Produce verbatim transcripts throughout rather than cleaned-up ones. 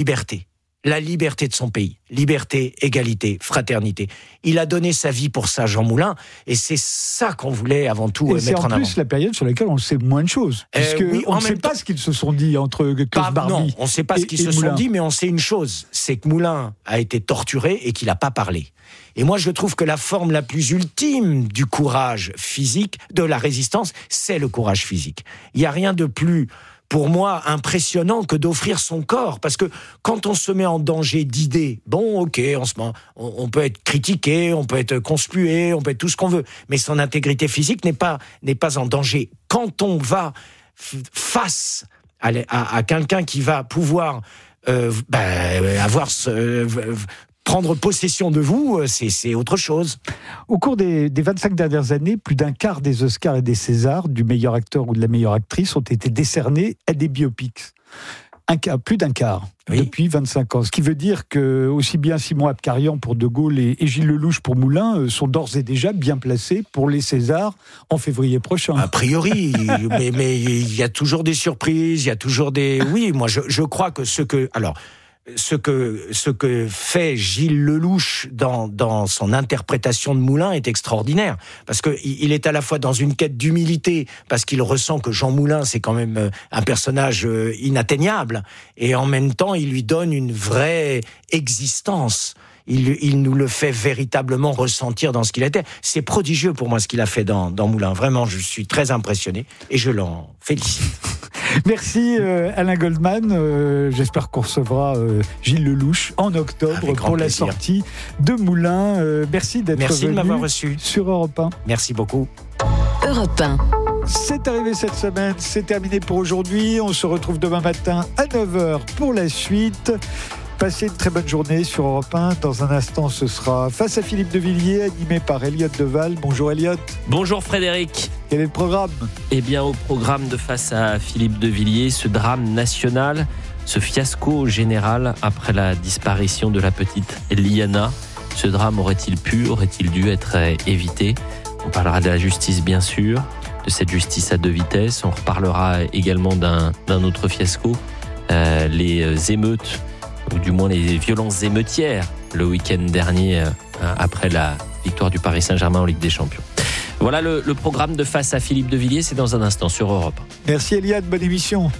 liberté. La liberté de son pays. Liberté, égalité, fraternité. Il a donné sa vie pour ça, Jean Moulin, et c'est ça qu'on voulait avant tout et mettre en avant. c'est en plus la période sur laquelle on sait moins de choses. Puisque euh, oui, on ne sait temps, pas ce qu'ils se sont dit entre Klaus Barbie. Non, on ne sait pas et, ce qu'ils se Moulin. sont dit, mais on sait une chose, c'est que Moulin a été torturé et qu'il n'a pas parlé. Et moi, je trouve que la forme la plus ultime du courage physique, de la résistance, c'est le courage physique. Il n'y a rien de plus... pour moi, impressionnant que d'offrir son corps. Parce que quand on se met en danger d'idées, bon, ok, on, se met, on, on peut être critiqué, on peut être conspué, on peut être tout ce qu'on veut, mais son intégrité physique n'est pas, n'est pas en danger. Quand on va f- face à, à, à quelqu'un qui va pouvoir euh, bah, avoir ce... Euh, prendre possession de vous, c'est, c'est autre chose. Au cours des, des vingt-cinq dernières années, plus d'un quart des Oscars et des Césars, du meilleur acteur ou de la meilleure actrice, ont été décernés à des biopics. Un quart, plus d'un quart, oui. Depuis vingt-cinq ans. Ce qui veut dire que aussi bien Simon Abkarian pour De Gaulle et, et Gilles Lellouche pour Moulin sont d'ores et déjà bien placés pour les Césars en février prochain. A priori, mais, mais il y a toujours des surprises, il y a toujours des... Oui, moi je, je crois que ce que... Alors, Ce que, ce que fait Gilles Lellouche dans, dans son interprétation de Moulin est extraordinaire. Parce qu'il est à la fois dans une quête d'humilité, parce qu'il ressent que Jean Moulin, c'est quand même un personnage inatteignable. Et en même temps, il lui donne une vraie existence. Il, il nous le fait véritablement ressentir dans ce qu'il était. C'est prodigieux pour moi ce qu'il a fait dans, dans Moulin. Vraiment, je suis très impressionné et je l'en félicite. Merci euh, Alain Goldman. Euh, j'espère qu'on recevra euh, Gilles Lellouche en octobre pour la plaisir. sortie de Moulin. Euh, merci d'être merci venu de m'avoir reçu sur Europe un. Merci beaucoup. Europe un. C'est arrivé cette semaine, c'est terminé pour aujourd'hui. On se retrouve demain matin à neuf heures pour la suite. Passez une très bonne journée sur Europe un. Dans un instant, ce sera Face à Philippe de Villiers, animé par Elliott Deval. Bonjour Elliott. Bonjour Frédéric. Quel est le programme ? Eh bien, au programme de Face à Philippe de Villiers, ce drame national, ce fiasco général après la disparition de la petite Liana. Ce drame aurait-il pu, aurait-il dû être évité ? On parlera de la justice, bien sûr, de cette justice à deux vitesses. On reparlera également d'un, d'un autre fiasco, euh, les émeutes, ou du moins les violences émeutières, le week-end dernier, euh, après la victoire du Paris Saint-Germain en Ligue des Champions. Voilà le, le programme de Face à Philippe de Villiers, c'est dans un instant sur Europe. Merci Eliade, bonne émission.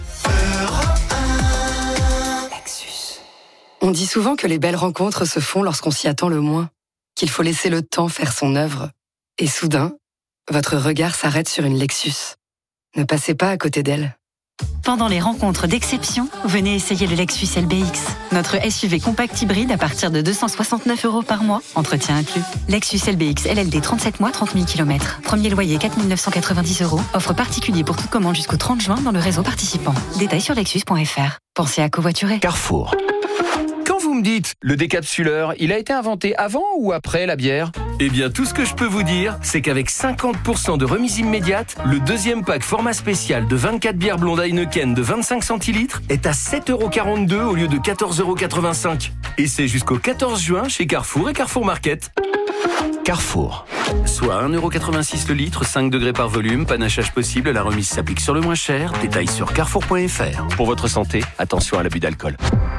Lexus. On dit souvent que les belles rencontres se font lorsqu'on s'y attend le moins, qu'il faut laisser le temps faire son œuvre. Et soudain, votre regard s'arrête sur une Lexus. Ne passez pas à côté d'elle. Pendant les rencontres d'exception, venez essayer le Lexus L B X. Notre S U V compact hybride à partir de deux cent soixante-neuf euros par mois, entretien inclus. Lexus L B X L L D trente-sept mois, trente mille kilomètres. Premier loyer quatre mille neuf cent quatre-vingt-dix euros. Offre particulier pour toute commande jusqu'au trente juin dans le réseau participant. Détails sur lexus point f r. Pensez à covoiturer. Carrefour. Quand vous me dites, le décapsuleur, il a été inventé avant ou après la bière ? Eh bien, tout ce que je peux vous dire, c'est qu'avec cinquante pour cent de remise immédiate, le deuxième pack format spécial de vingt-quatre bières blondes Heineken de vingt-cinq centilitres est à sept euros quarante-deux au lieu de quatorze euros quatre-vingt-cinq. Et c'est jusqu'au quatorze juin chez Carrefour et Carrefour Market. Carrefour. Soit un euro quatre-vingt-six le litre, cinq degrés par volume, panachage possible, la remise s'applique sur le moins cher. Détails sur carrefour point f r. Pour votre santé, attention à l'abus d'alcool.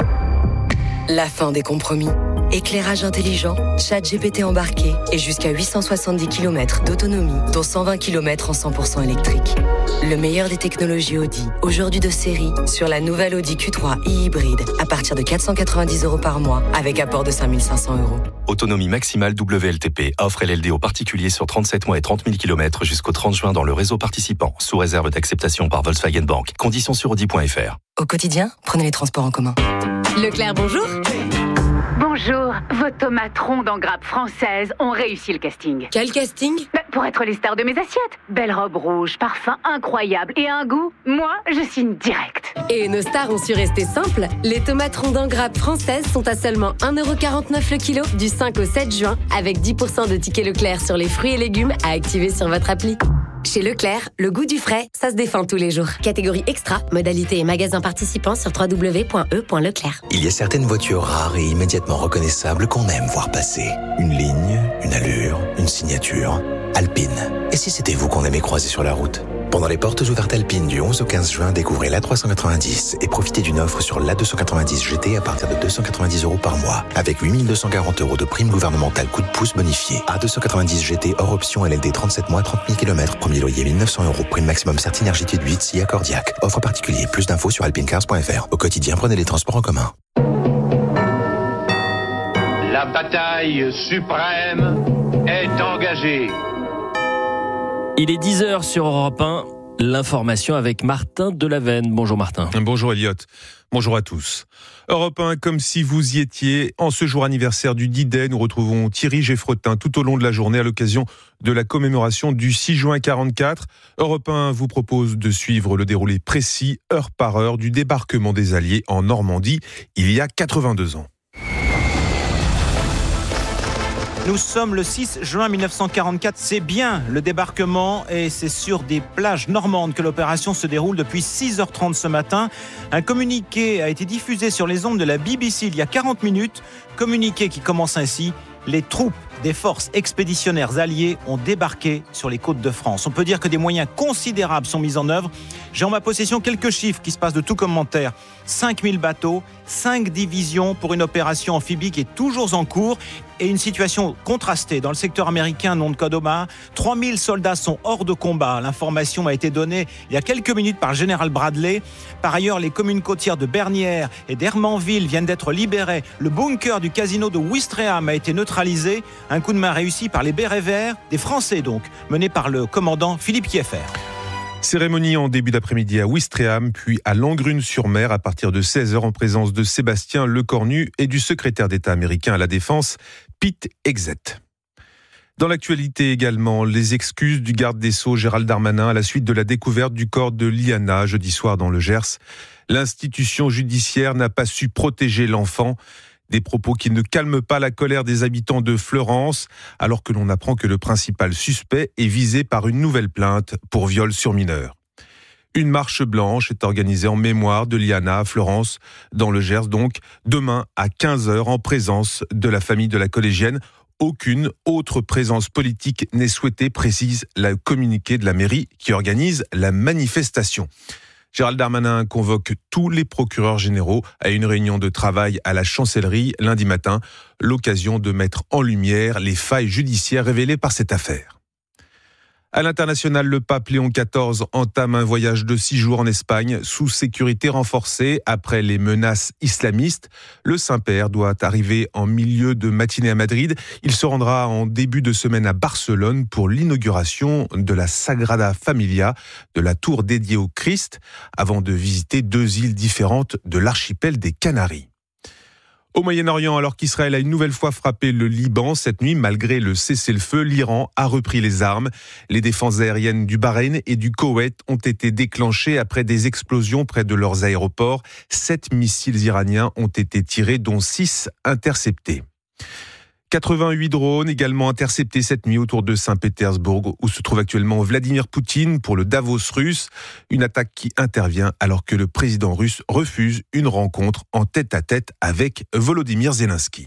La fin des compromis. Éclairage intelligent, ChatGPT embarqué et jusqu'à huit cent soixante-dix kilomètres d'autonomie, dont cent vingt kilomètres en cent pour cent électrique. Le meilleur des technologies Audi, aujourd'hui de série, sur la nouvelle Audi Q trois e-hybride, à partir de quatre cent quatre-vingt-dix euros par mois, avec apport de cinq mille cinq cents euros. Autonomie maximale W L T P, offre L L D aux particuliers sur trente-sept mois et trente mille kilomètres jusqu'au trente juin dans le réseau participant, sous réserve d'acceptation par Volkswagen Bank. Conditions sur audi point f r. Au quotidien, prenez les transports en commun. Leclerc, bonjour. Bonjour, vos tomates rondes en grappe française ont réussi le casting. Quel casting ? Bah, pour être les stars de mes assiettes. Belle robe rouge, parfum incroyable et un goût, moi, je signe direct. Et nos stars ont su rester simples. Les tomates rondes en grappe françaises sont à seulement un euro quarante-neuf le kilo du cinq au sept juin, avec dix pour cent de tickets Leclerc sur les fruits et légumes à activer sur votre appli. Chez Leclerc, le goût du frais, ça se défend tous les jours. Catégorie extra, modalité et magasin participants sur w w w point e point leclerc. Il y a certaines voitures rares et immédiatement reconnaissables qu'on aime voir passer. Une ligne, une allure, une signature. Alpine. Et si c'était vous qu'on aimait croiser sur la route ? Pendant les portes ouvertes alpines du onze au quinze juin, découvrez l'A trois cent quatre-vingt-dix et profitez d'une offre sur l'A deux cent quatre-vingt-dix G T à partir de deux cent quatre-vingt-dix euros par mois, avec huit mille deux cent quarante euros de prime gouvernementale coup de pouce bonifié. A deux cent quatre-vingt-dix G T hors option L L D trente-sept mois, trente mille kilomètres, premier loyer mille neuf cents euros, prime maximum Certinergitude huit, S I A Cordiac. Offre particulier, plus d'infos sur alpinecars point f r. Au quotidien, prenez les transports en commun. La bataille suprême est engagée. Il est dix heures sur Europe un, l'information avec Martin Delavenne. Bonjour Martin. Bonjour Elliot, bonjour à tous. Europe un, comme si vous y étiez. En ce jour anniversaire du D-Day, nous retrouvons Thierry Geffrotin tout au long de la journée à l'occasion de la commémoration du six juin quarante-quatre. Europe un vous propose de suivre le déroulé précis, heure par heure, du débarquement des Alliés en Normandie il y a quatre-vingt-deux ans. Nous sommes le six juin mille neuf cent quarante-quatre, c'est bien le débarquement et c'est sur des plages normandes que l'opération se déroule depuis six heures trente ce matin. Un communiqué a été diffusé sur les ondes de la B B C il y a quarante minutes, communiqué qui commence ainsi: les troupes des forces expéditionnaires alliées ont débarqué sur les côtes de France. On peut dire que des moyens considérables sont mis en œuvre. J'ai en ma possession quelques chiffres qui se passent de tout commentaire. cinq mille bateaux, cinq divisions pour une opération amphibie qui est toujours en cours et une situation contrastée. Dans le secteur américain, nom de code Omaha, trois mille soldats sont hors de combat. L'information m'a été donnée il y a quelques minutes par le général Bradley. Par ailleurs, les communes côtières de Bernières et d'Hermanville viennent d'être libérées. Le bunker du casino de Ouistreham a été neutralisé. Un coup de main réussi par les bérets verts, des Français donc, menés par le commandant Philippe Kieffer. Cérémonie en début d'après-midi à Ouistreham, puis à Langrune-sur-Mer à partir de seize heures en présence de Sébastien Lecornu et du secrétaire d'État américain à la Défense, Pete Hegseth. Dans l'actualité également, les excuses du garde des Sceaux Gérald Darmanin à la suite de la découverte du corps de Liana jeudi soir dans le Gers. L'institution judiciaire n'a pas su protéger l'enfant. Des propos qui ne calment pas la colère des habitants de Fleurance, alors que l'on apprend que le principal suspect est visé par une nouvelle plainte pour viol sur mineur. Une marche blanche est organisée en mémoire de Liana à Fleurance, dans le Gers donc, demain à quinze heures en présence de la famille de la collégienne. Aucune autre présence politique n'est souhaitée, précise le communiqué de la mairie qui organise la manifestation. Gérald Darmanin convoque tous les procureurs généraux à une réunion de travail à la chancellerie lundi matin, l'occasion de mettre en lumière les failles judiciaires révélées par cette affaire. À l'international, le pape Léon quatorze entame un voyage de six jours en Espagne sous sécurité renforcée après les menaces islamistes. Le Saint-Père doit arriver en milieu de matinée à Madrid. Il se rendra en début de semaine à Barcelone pour l'inauguration de la Sagrada Familia, de la tour dédiée au Christ, avant de visiter deux îles différentes de l'archipel des Canaries. Au Moyen-Orient, alors qu'Israël a une nouvelle fois frappé le Liban, cette nuit, malgré le cessez-le-feu, l'Iran a repris les armes. Les défenses aériennes du Bahreïn et du Koweït ont été déclenchées après des explosions près de leurs aéroports. Sept missiles iraniens ont été tirés, dont six interceptés. quatre-vingt-huit drones également interceptés cette nuit autour de Saint-Pétersbourg, où se trouve actuellement Vladimir Poutine pour le Davos russe. Une attaque qui intervient alors que le président russe refuse une rencontre en tête-à-tête avec Volodymyr Zelensky.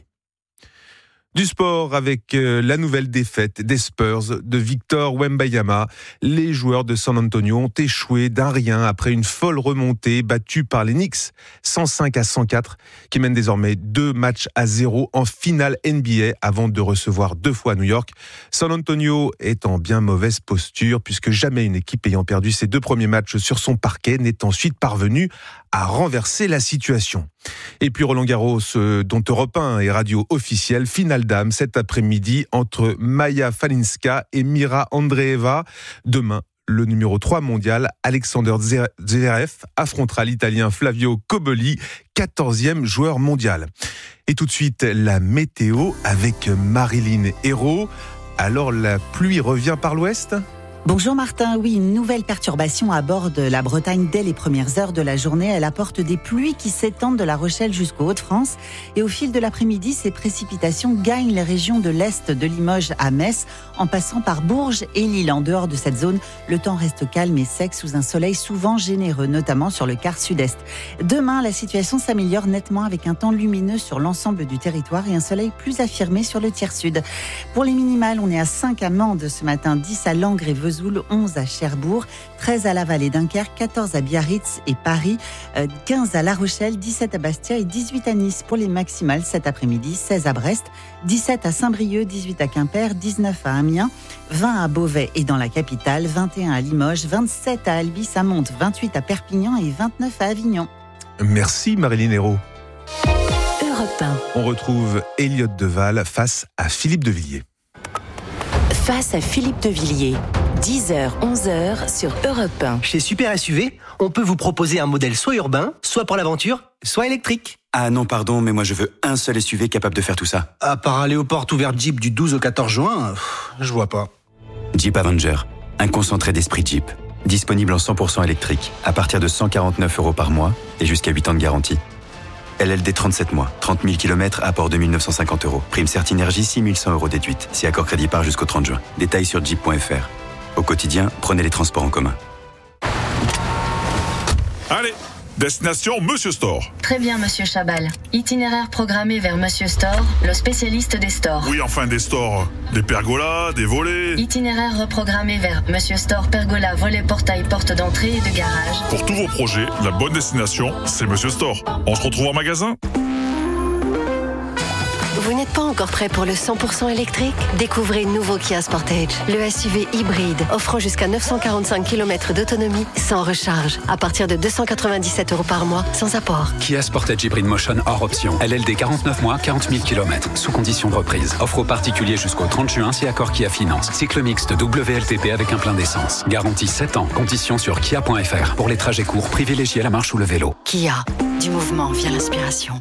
Du sport avec la nouvelle défaite des Spurs de Victor Wembanyama. Les joueurs de San Antonio ont échoué d'un rien après une folle remontée battue par les Knicks, cent cinq à cent quatre, qui mènent désormais deux matchs à zéro en finale N B A avant de recevoir deux fois New York. San Antonio est en bien mauvaise posture puisque jamais une équipe ayant perdu ses deux premiers matchs sur son parquet n'est ensuite parvenue à renverser la situation. Et puis Roland Garros, dont Europe un est radio officielle, finale dames cet après-midi entre Maya Falinska et Mira Andreeva. Demain, le numéro trois mondial, Alexander Zverev, affrontera l'Italien Flavio Cobolli, quatorzième joueur mondial. Et tout de suite, la météo avec Marilyn Hérault. Alors la pluie revient par l'ouest ? Bonjour Martin, oui, une nouvelle perturbation aborde la Bretagne dès les premières heures de la journée. Elle apporte des pluies qui s'étendent de La Rochelle jusqu'aux Hauts-de-France. Et au fil de l'après-midi, ces précipitations gagnent les régions de l'Est, de Limoges à Metz, en passant par Bourges et Lille. En dehors de cette zone, le temps reste calme et sec sous un soleil souvent généreux, notamment sur le quart sud-est. Demain, la situation s'améliore nettement avec un temps lumineux sur l'ensemble du territoire et un soleil plus affirmé sur le tiers sud. Pour les minimales, on est à cinq à Mende ce matin, dix à Langres et Vesoul. Vesoul, onze à Cherbourg, treize à Laval et Dunkerque, quatorze à Biarritz et Paris, quinze à La Rochelle, dix-sept à Bastia et dix-huit à Nice pour les maximales cet après-midi, seize à Brest, dix-sept à Saint-Brieuc, dix-huit à Quimper, dix-neuf à Amiens, vingt à Beauvais et dans la capitale, vingt et un à Limoges, vingt-sept à Albi, ça monte, vingt-huit à Perpignan et vingt-neuf à Avignon. Merci Marilyn Hérault. Europe un. On retrouve Elliot Deval face à Philippe de Villiers. Face à Philippe de Villiers, dix heures, onze heures sur Europe un. Chez Super S U V, on peut vous proposer un modèle soit urbain, soit pour l'aventure, soit électrique. Ah non, pardon, mais moi je veux un seul S U V capable de faire tout ça. À part aller aux portes ouvertes Jeep du douze au quatorze juin, pff, je vois pas. Jeep Avenger, un concentré d'esprit Jeep. Disponible en cent pour cent électrique, à partir de cent quarante-neuf euros par mois et jusqu'à huit ans de garantie. L L D trente-sept mois, trente mille kilomètres, apport deux mille neuf cent cinquante euros. Prime Certinergie, six mille cent euros déduite. Si accord crédit part jusqu'au trente juin. Détails sur jeep point f r. Au quotidien, prenez les transports en commun. Allez, destination Monsieur Store. Très bien, Monsieur Chabal. Itinéraire programmé vers Monsieur Store, le spécialiste des stores. Oui, enfin des stores. Des pergolas, des volets. Itinéraire reprogrammé vers Monsieur Store, pergola, volet, portail, porte d'entrée et de garage. Pour tous vos projets, la bonne destination, c'est Monsieur Store. On se retrouve en magasin. Vous n'êtes pas encore prêt pour le cent pour cent électrique? Découvrez nouveau Kia Sportage, le S U V hybride, offrant jusqu'à neuf cent quarante-cinq kilomètres d'autonomie sans recharge, à partir de deux cent quatre-vingt-dix-sept euros par mois, sans apport. Kia Sportage Hybrid Motion hors option. L L D quarante-neuf mois, quarante mille kilomètres, sous condition de reprise. Offre aux particuliers jusqu'au trente juin, si accord Kia Finance. Cycle mixte W L T P avec un plein d'essence. Garantie sept ans. Conditions sur kia point f r. Pour les trajets courts, privilégiez la marche ou le vélo. Kia, du mouvement via l'inspiration.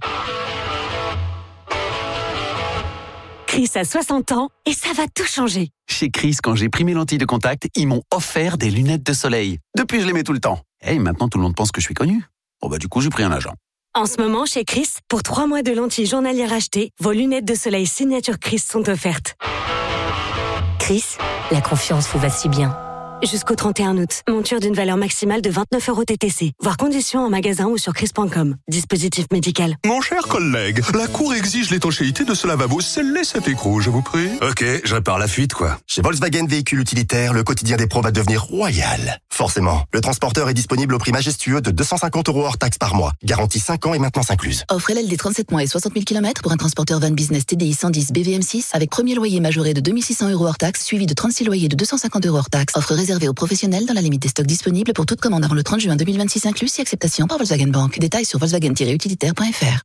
Chris a soixante ans et ça va tout changer. Chez Chris, quand j'ai pris mes lentilles de contact, ils m'ont offert des lunettes de soleil. Depuis, je les mets tout le temps. Et maintenant, tout le monde pense que je suis connu. Bon bah du coup, j'ai pris un agent. En ce moment, chez Chris, pour trois mois de lentilles journalières achetées, vos lunettes de soleil signature Chris sont offertes. Chris, la confiance vous va si bien. Jusqu'au trente et un août, monture d'une valeur maximale de vingt-neuf euros T T C. Voir conditions en magasin ou sur chris point com. Dispositif médical. Mon cher collègue, la Cour exige l'étanchéité de ce lavabo. Scellez cet écrou, je vous prie. Ok, je répare la fuite, quoi. Chez Volkswagen Véhicules Utilitaires, le quotidien des pros va devenir royal. Forcément, le transporteur est disponible au prix majestueux de deux cent cinquante euros hors taxe par mois. Garantie cinq ans et maintenance incluse. Offre L L D trente-sept mois et soixante mille kilomètres pour un transporteur van business T D I cent dix B V M six avec premier loyer majoré de deux mille six cents euros hors taxe, suivi de trente-six loyers de deux cent cinquante euros hors taxe. Offre réservée aux professionnels dans la limite des stocks disponibles pour toute commande avant le trente juin deux mille vingt-six inclus, si acceptation par Volkswagen Bank. Détails sur volkswagen tiret utilitaire point f r.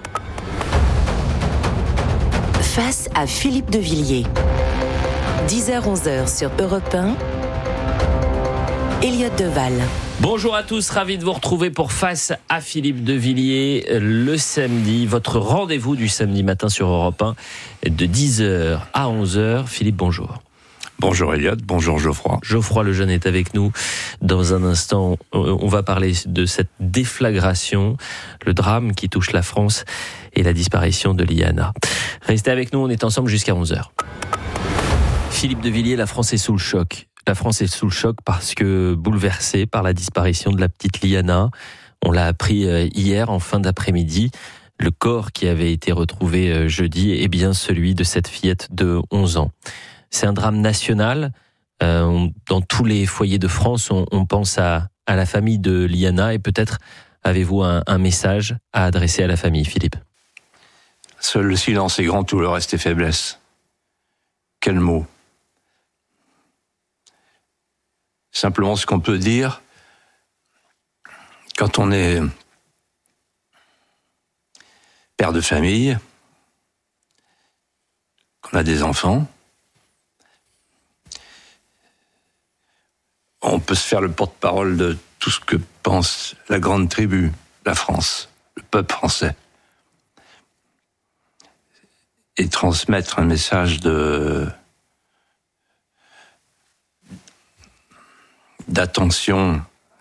Face à Philippe de Villiers, dix heures, onze heures sur Europe un, Elliot Deval. Bonjour à tous, ravi de vous retrouver pour Face à Philippe de Villiers le samedi, votre rendez-vous du samedi matin sur Europe un de dix heures à onze heures. Philippe, bonjour. Bonjour Elliot, bonjour Geoffroy. Geoffroy Lejeune est avec nous. Dans un instant, on va parler de cette déflagration, le drame qui touche la France et la disparition de Liana. Restez avec nous, on est ensemble jusqu'à onze heures. Philippe de Villiers, la France est sous le choc. La France est sous le choc parce que bouleversée par la disparition de la petite Liana. On l'a appris hier en fin d'après-midi. Le corps qui avait été retrouvé jeudi est bien celui de cette fillette de onze ans. C'est un drame national. Euh, dans tous les foyers de France, on, on pense à, à la famille de Liana. Et peut-être avez-vous un, un message à adresser à la famille, Philippe? Seul le silence est grand, tout le reste est faiblesse. Quel mot? Simplement ce qu'on peut dire quand on est père de famille, qu'on a des enfants, on peut se faire le porte-parole de tout ce que pense la grande tribu, la France, le peuple français. Et transmettre un message de d'attention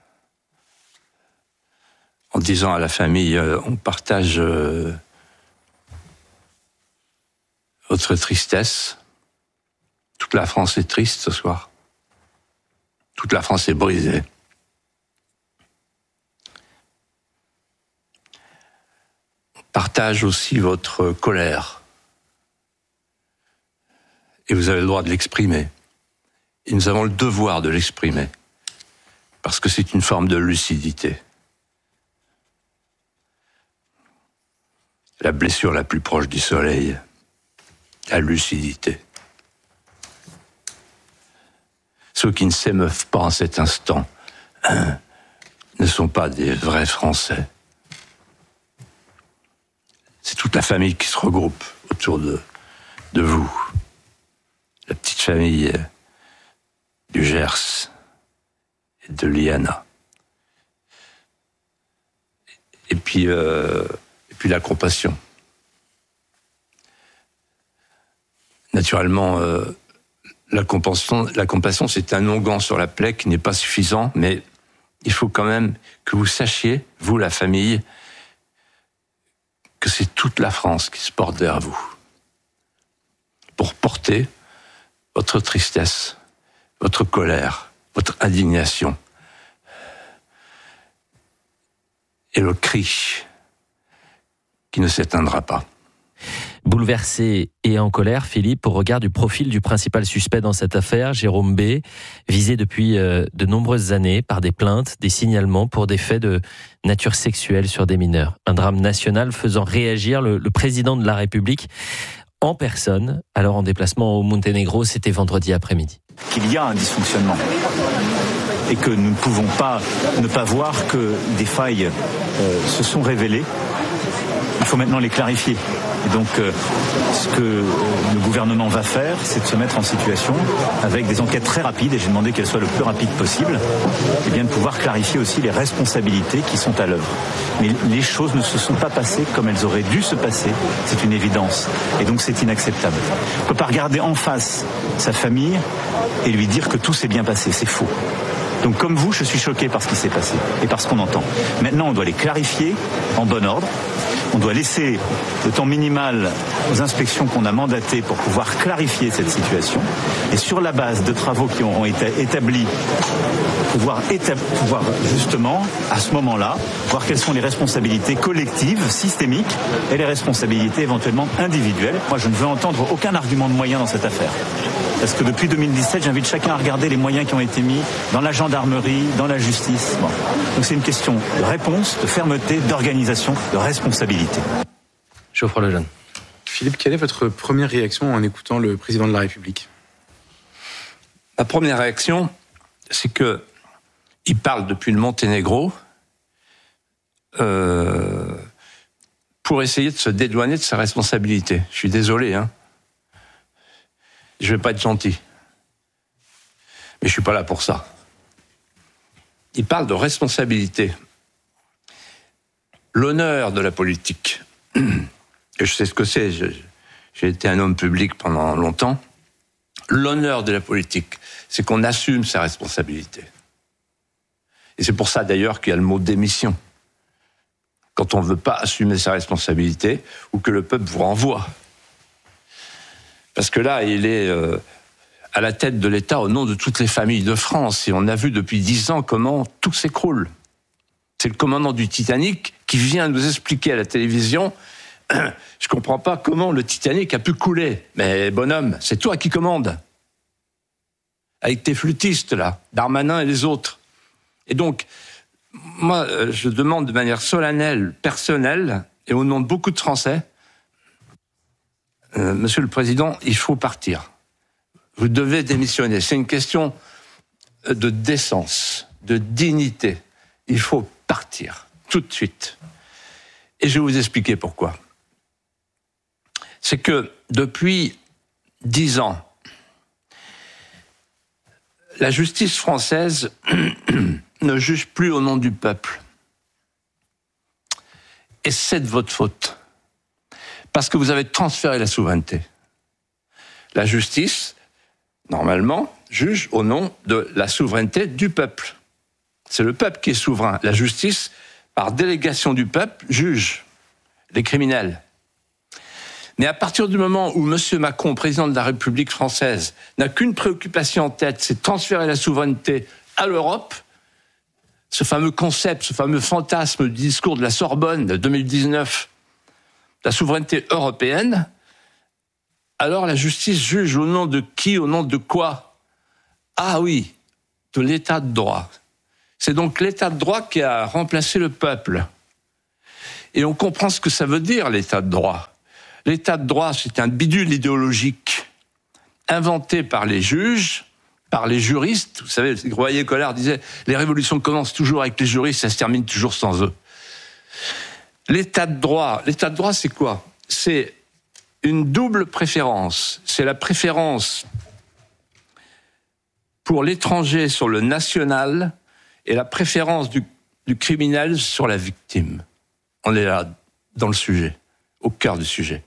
en disant à la famille, euh, on partage euh, votre tristesse. Toute la France est triste ce soir. Toute la France est brisée. On partage aussi votre colère. Et vous avez le droit de l'exprimer. Et nous avons le devoir de l'exprimer, parce que c'est une forme de lucidité. La blessure la plus proche du soleil, la lucidité. Ceux qui ne s'émeuvent pas en cet instant hein, ne sont pas des vrais Français. C'est toute la famille qui se regroupe autour de, de vous. La petite famille du Gers et de Liana. Et puis, euh, et puis la compassion. Naturellement, euh, la compassion, la compassion, c'est un onguent sur la plaie qui n'est pas suffisant, mais il faut quand même que vous sachiez, vous, la famille, que c'est toute la France qui se porte vers vous pour porter votre tristesse, votre colère, votre indignation et le cri qui ne s'éteindra pas. Bouleversé et en colère, Philippe, au regard du profil du principal suspect dans cette affaire, Jérôme B., visé depuis de nombreuses années par des plaintes, des signalements pour des faits de nature sexuelle sur des mineurs. Un drame national faisant réagir le, le président de la République en personne, alors en déplacement au Monténégro, c'était vendredi après-midi. Qu'il y a un dysfonctionnement et que nous ne pouvons pas ne pas voir que des failles euh, se sont révélées. Il faut maintenant les clarifier. Et donc, euh, ce que euh, le gouvernement va faire, c'est de se mettre en situation, avec des enquêtes très rapides, et j'ai demandé qu'elles soient le plus rapides possible, et bien de pouvoir clarifier aussi les responsabilités qui sont à l'œuvre. Mais les choses ne se sont pas passées comme elles auraient dû se passer, c'est une évidence. Et donc c'est inacceptable. On ne peut pas regarder en face sa famille et lui dire que tout s'est bien passé, c'est faux. Donc comme vous, je suis choqué par ce qui s'est passé et par ce qu'on entend. Maintenant, on doit les clarifier en bon ordre. On doit laisser le temps minimal aux inspections qu'on a mandatées pour pouvoir clarifier cette situation. Et sur la base de travaux qui auront été établis, pouvoir, étab- pouvoir justement, à ce moment-là, voir quelles sont les responsabilités collectives, systémiques, et les responsabilités éventuellement individuelles. Moi, je ne veux entendre aucun argument de moyens dans cette affaire. Parce que depuis deux mille dix-sept, j'invite chacun à regarder les moyens qui ont été mis dans la gendarmerie, dans la justice. Bon. Donc c'est une question de réponse, de fermeté, d'organisation, de responsabilité. Geoffroy Lejeune. Philippe, quelle est votre première réaction en écoutant le président de la République ? Ma première réaction, c'est que il parle depuis le Monténégro euh, pour essayer de se dédouaner de sa responsabilité. Je suis désolé, hein. Je ne vais pas être gentil. Mais je ne suis pas là pour ça. Il parle de responsabilité. L'honneur de la politique, et je sais ce que c'est, je, j'ai été un homme public pendant longtemps, l'honneur de la politique, c'est qu'on assume sa responsabilité. Et c'est pour ça d'ailleurs qu'il y a le mot démission. Quand on ne veut pas assumer sa responsabilité, ou que le peuple vous renvoie. Parce que là, il est euh, à la tête de l'État au nom de toutes les familles de France. Et on a vu depuis dix ans comment tout s'écroule. C'est le commandant du Titanic qui vient nous expliquer à la télévision « Je ne comprends pas comment le Titanic a pu couler. » Mais bonhomme, c'est toi qui commandes. Avec tes flûtistes, là, Darmanin et les autres. Et donc, moi, je demande de manière solennelle, personnelle, et au nom de beaucoup de Français, Euh, Monsieur le Président, il faut partir. Vous devez démissionner. C'est une question de décence, de dignité. Il faut partir, tout de suite. Et je vais vous expliquer pourquoi. C'est que depuis dix ans, la justice française ne juge plus au nom du peuple. Et c'est de votre faute. Parce que vous avez transféré la souveraineté. La justice, normalement, juge au nom de la souveraineté du peuple. C'est le peuple qui est souverain. La justice, par délégation du peuple, juge les criminels. Mais à partir du moment où M. Macron, président de la République française, n'a qu'une préoccupation en tête, c'est de transférer la souveraineté à l'Europe, ce fameux concept, ce fameux fantasme du discours de la Sorbonne de deux mille dix-neuf, la souveraineté européenne, alors la justice juge au nom de qui, au nom de quoi ? Ah oui, de l'état de droit. C'est donc l'état de droit qui a remplacé le peuple. Et on comprend ce que ça veut dire, l'état de droit. L'état de droit, c'est un bidule idéologique inventé par les juges, par les juristes. Vous savez, Royer-Collard disait « Les révolutions commencent toujours avec les juristes, ça se termine toujours sans eux ». L'état de droit, l'état de droit, c'est quoi ? C'est une double préférence. C'est la préférence pour l'étranger sur le national et la préférence du, du criminel sur la victime. On est là, dans le sujet, au cœur du sujet.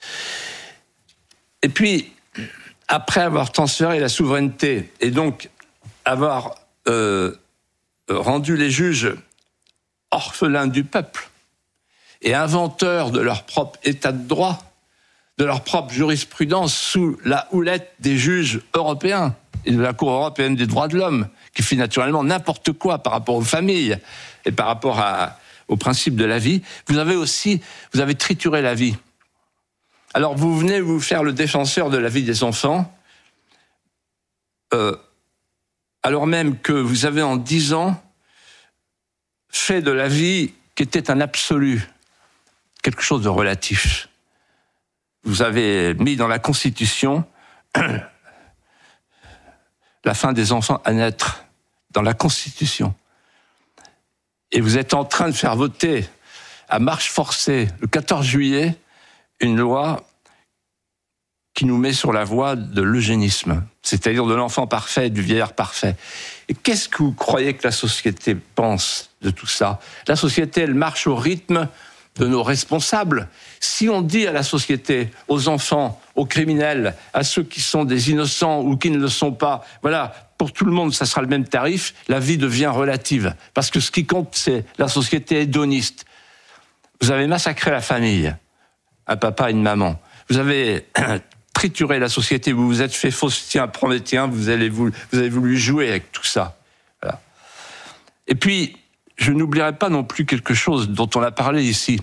Et puis, après avoir transféré la souveraineté et donc avoir euh, rendu les juges orphelins du peuple et inventeurs de leur propre état de droit, de leur propre jurisprudence sous la houlette des juges européens et de la Cour européenne des droits de l'homme, qui fait naturellement n'importe quoi par rapport aux familles et par rapport à, au principe de la vie, vous avez aussi, vous avez trituré la vie. Alors vous venez vous faire le défenseur de la vie des enfants, euh, alors même que vous avez en dix ans fait de la vie qui était un absolu, quelque chose de relatif. Vous avez mis dans la Constitution la fin des enfants à naître, dans la Constitution. Et vous êtes en train de faire voter à marche forcée, le quatorze juillet, une loi qui nous met sur la voie de l'eugénisme, c'est-à-dire de l'enfant parfait, du vieillard parfait. Et qu'est-ce que vous croyez que la société pense de tout ça ? La société, elle marche au rythme de nos responsables. Si on dit à la société, aux enfants, aux criminels, à ceux qui sont des innocents ou qui ne le sont pas, voilà, pour tout le monde, ça sera le même tarif, la vie devient relative. Parce que ce qui compte, c'est la société hédoniste. Vous avez massacré la famille, un papa et une maman. Vous avez trituré la société, vous vous êtes fait faustien, prométhéen, vous avez voulu, vous avez voulu jouer avec tout ça. Voilà. Et puis, je n'oublierai pas non plus quelque chose dont on a parlé ici,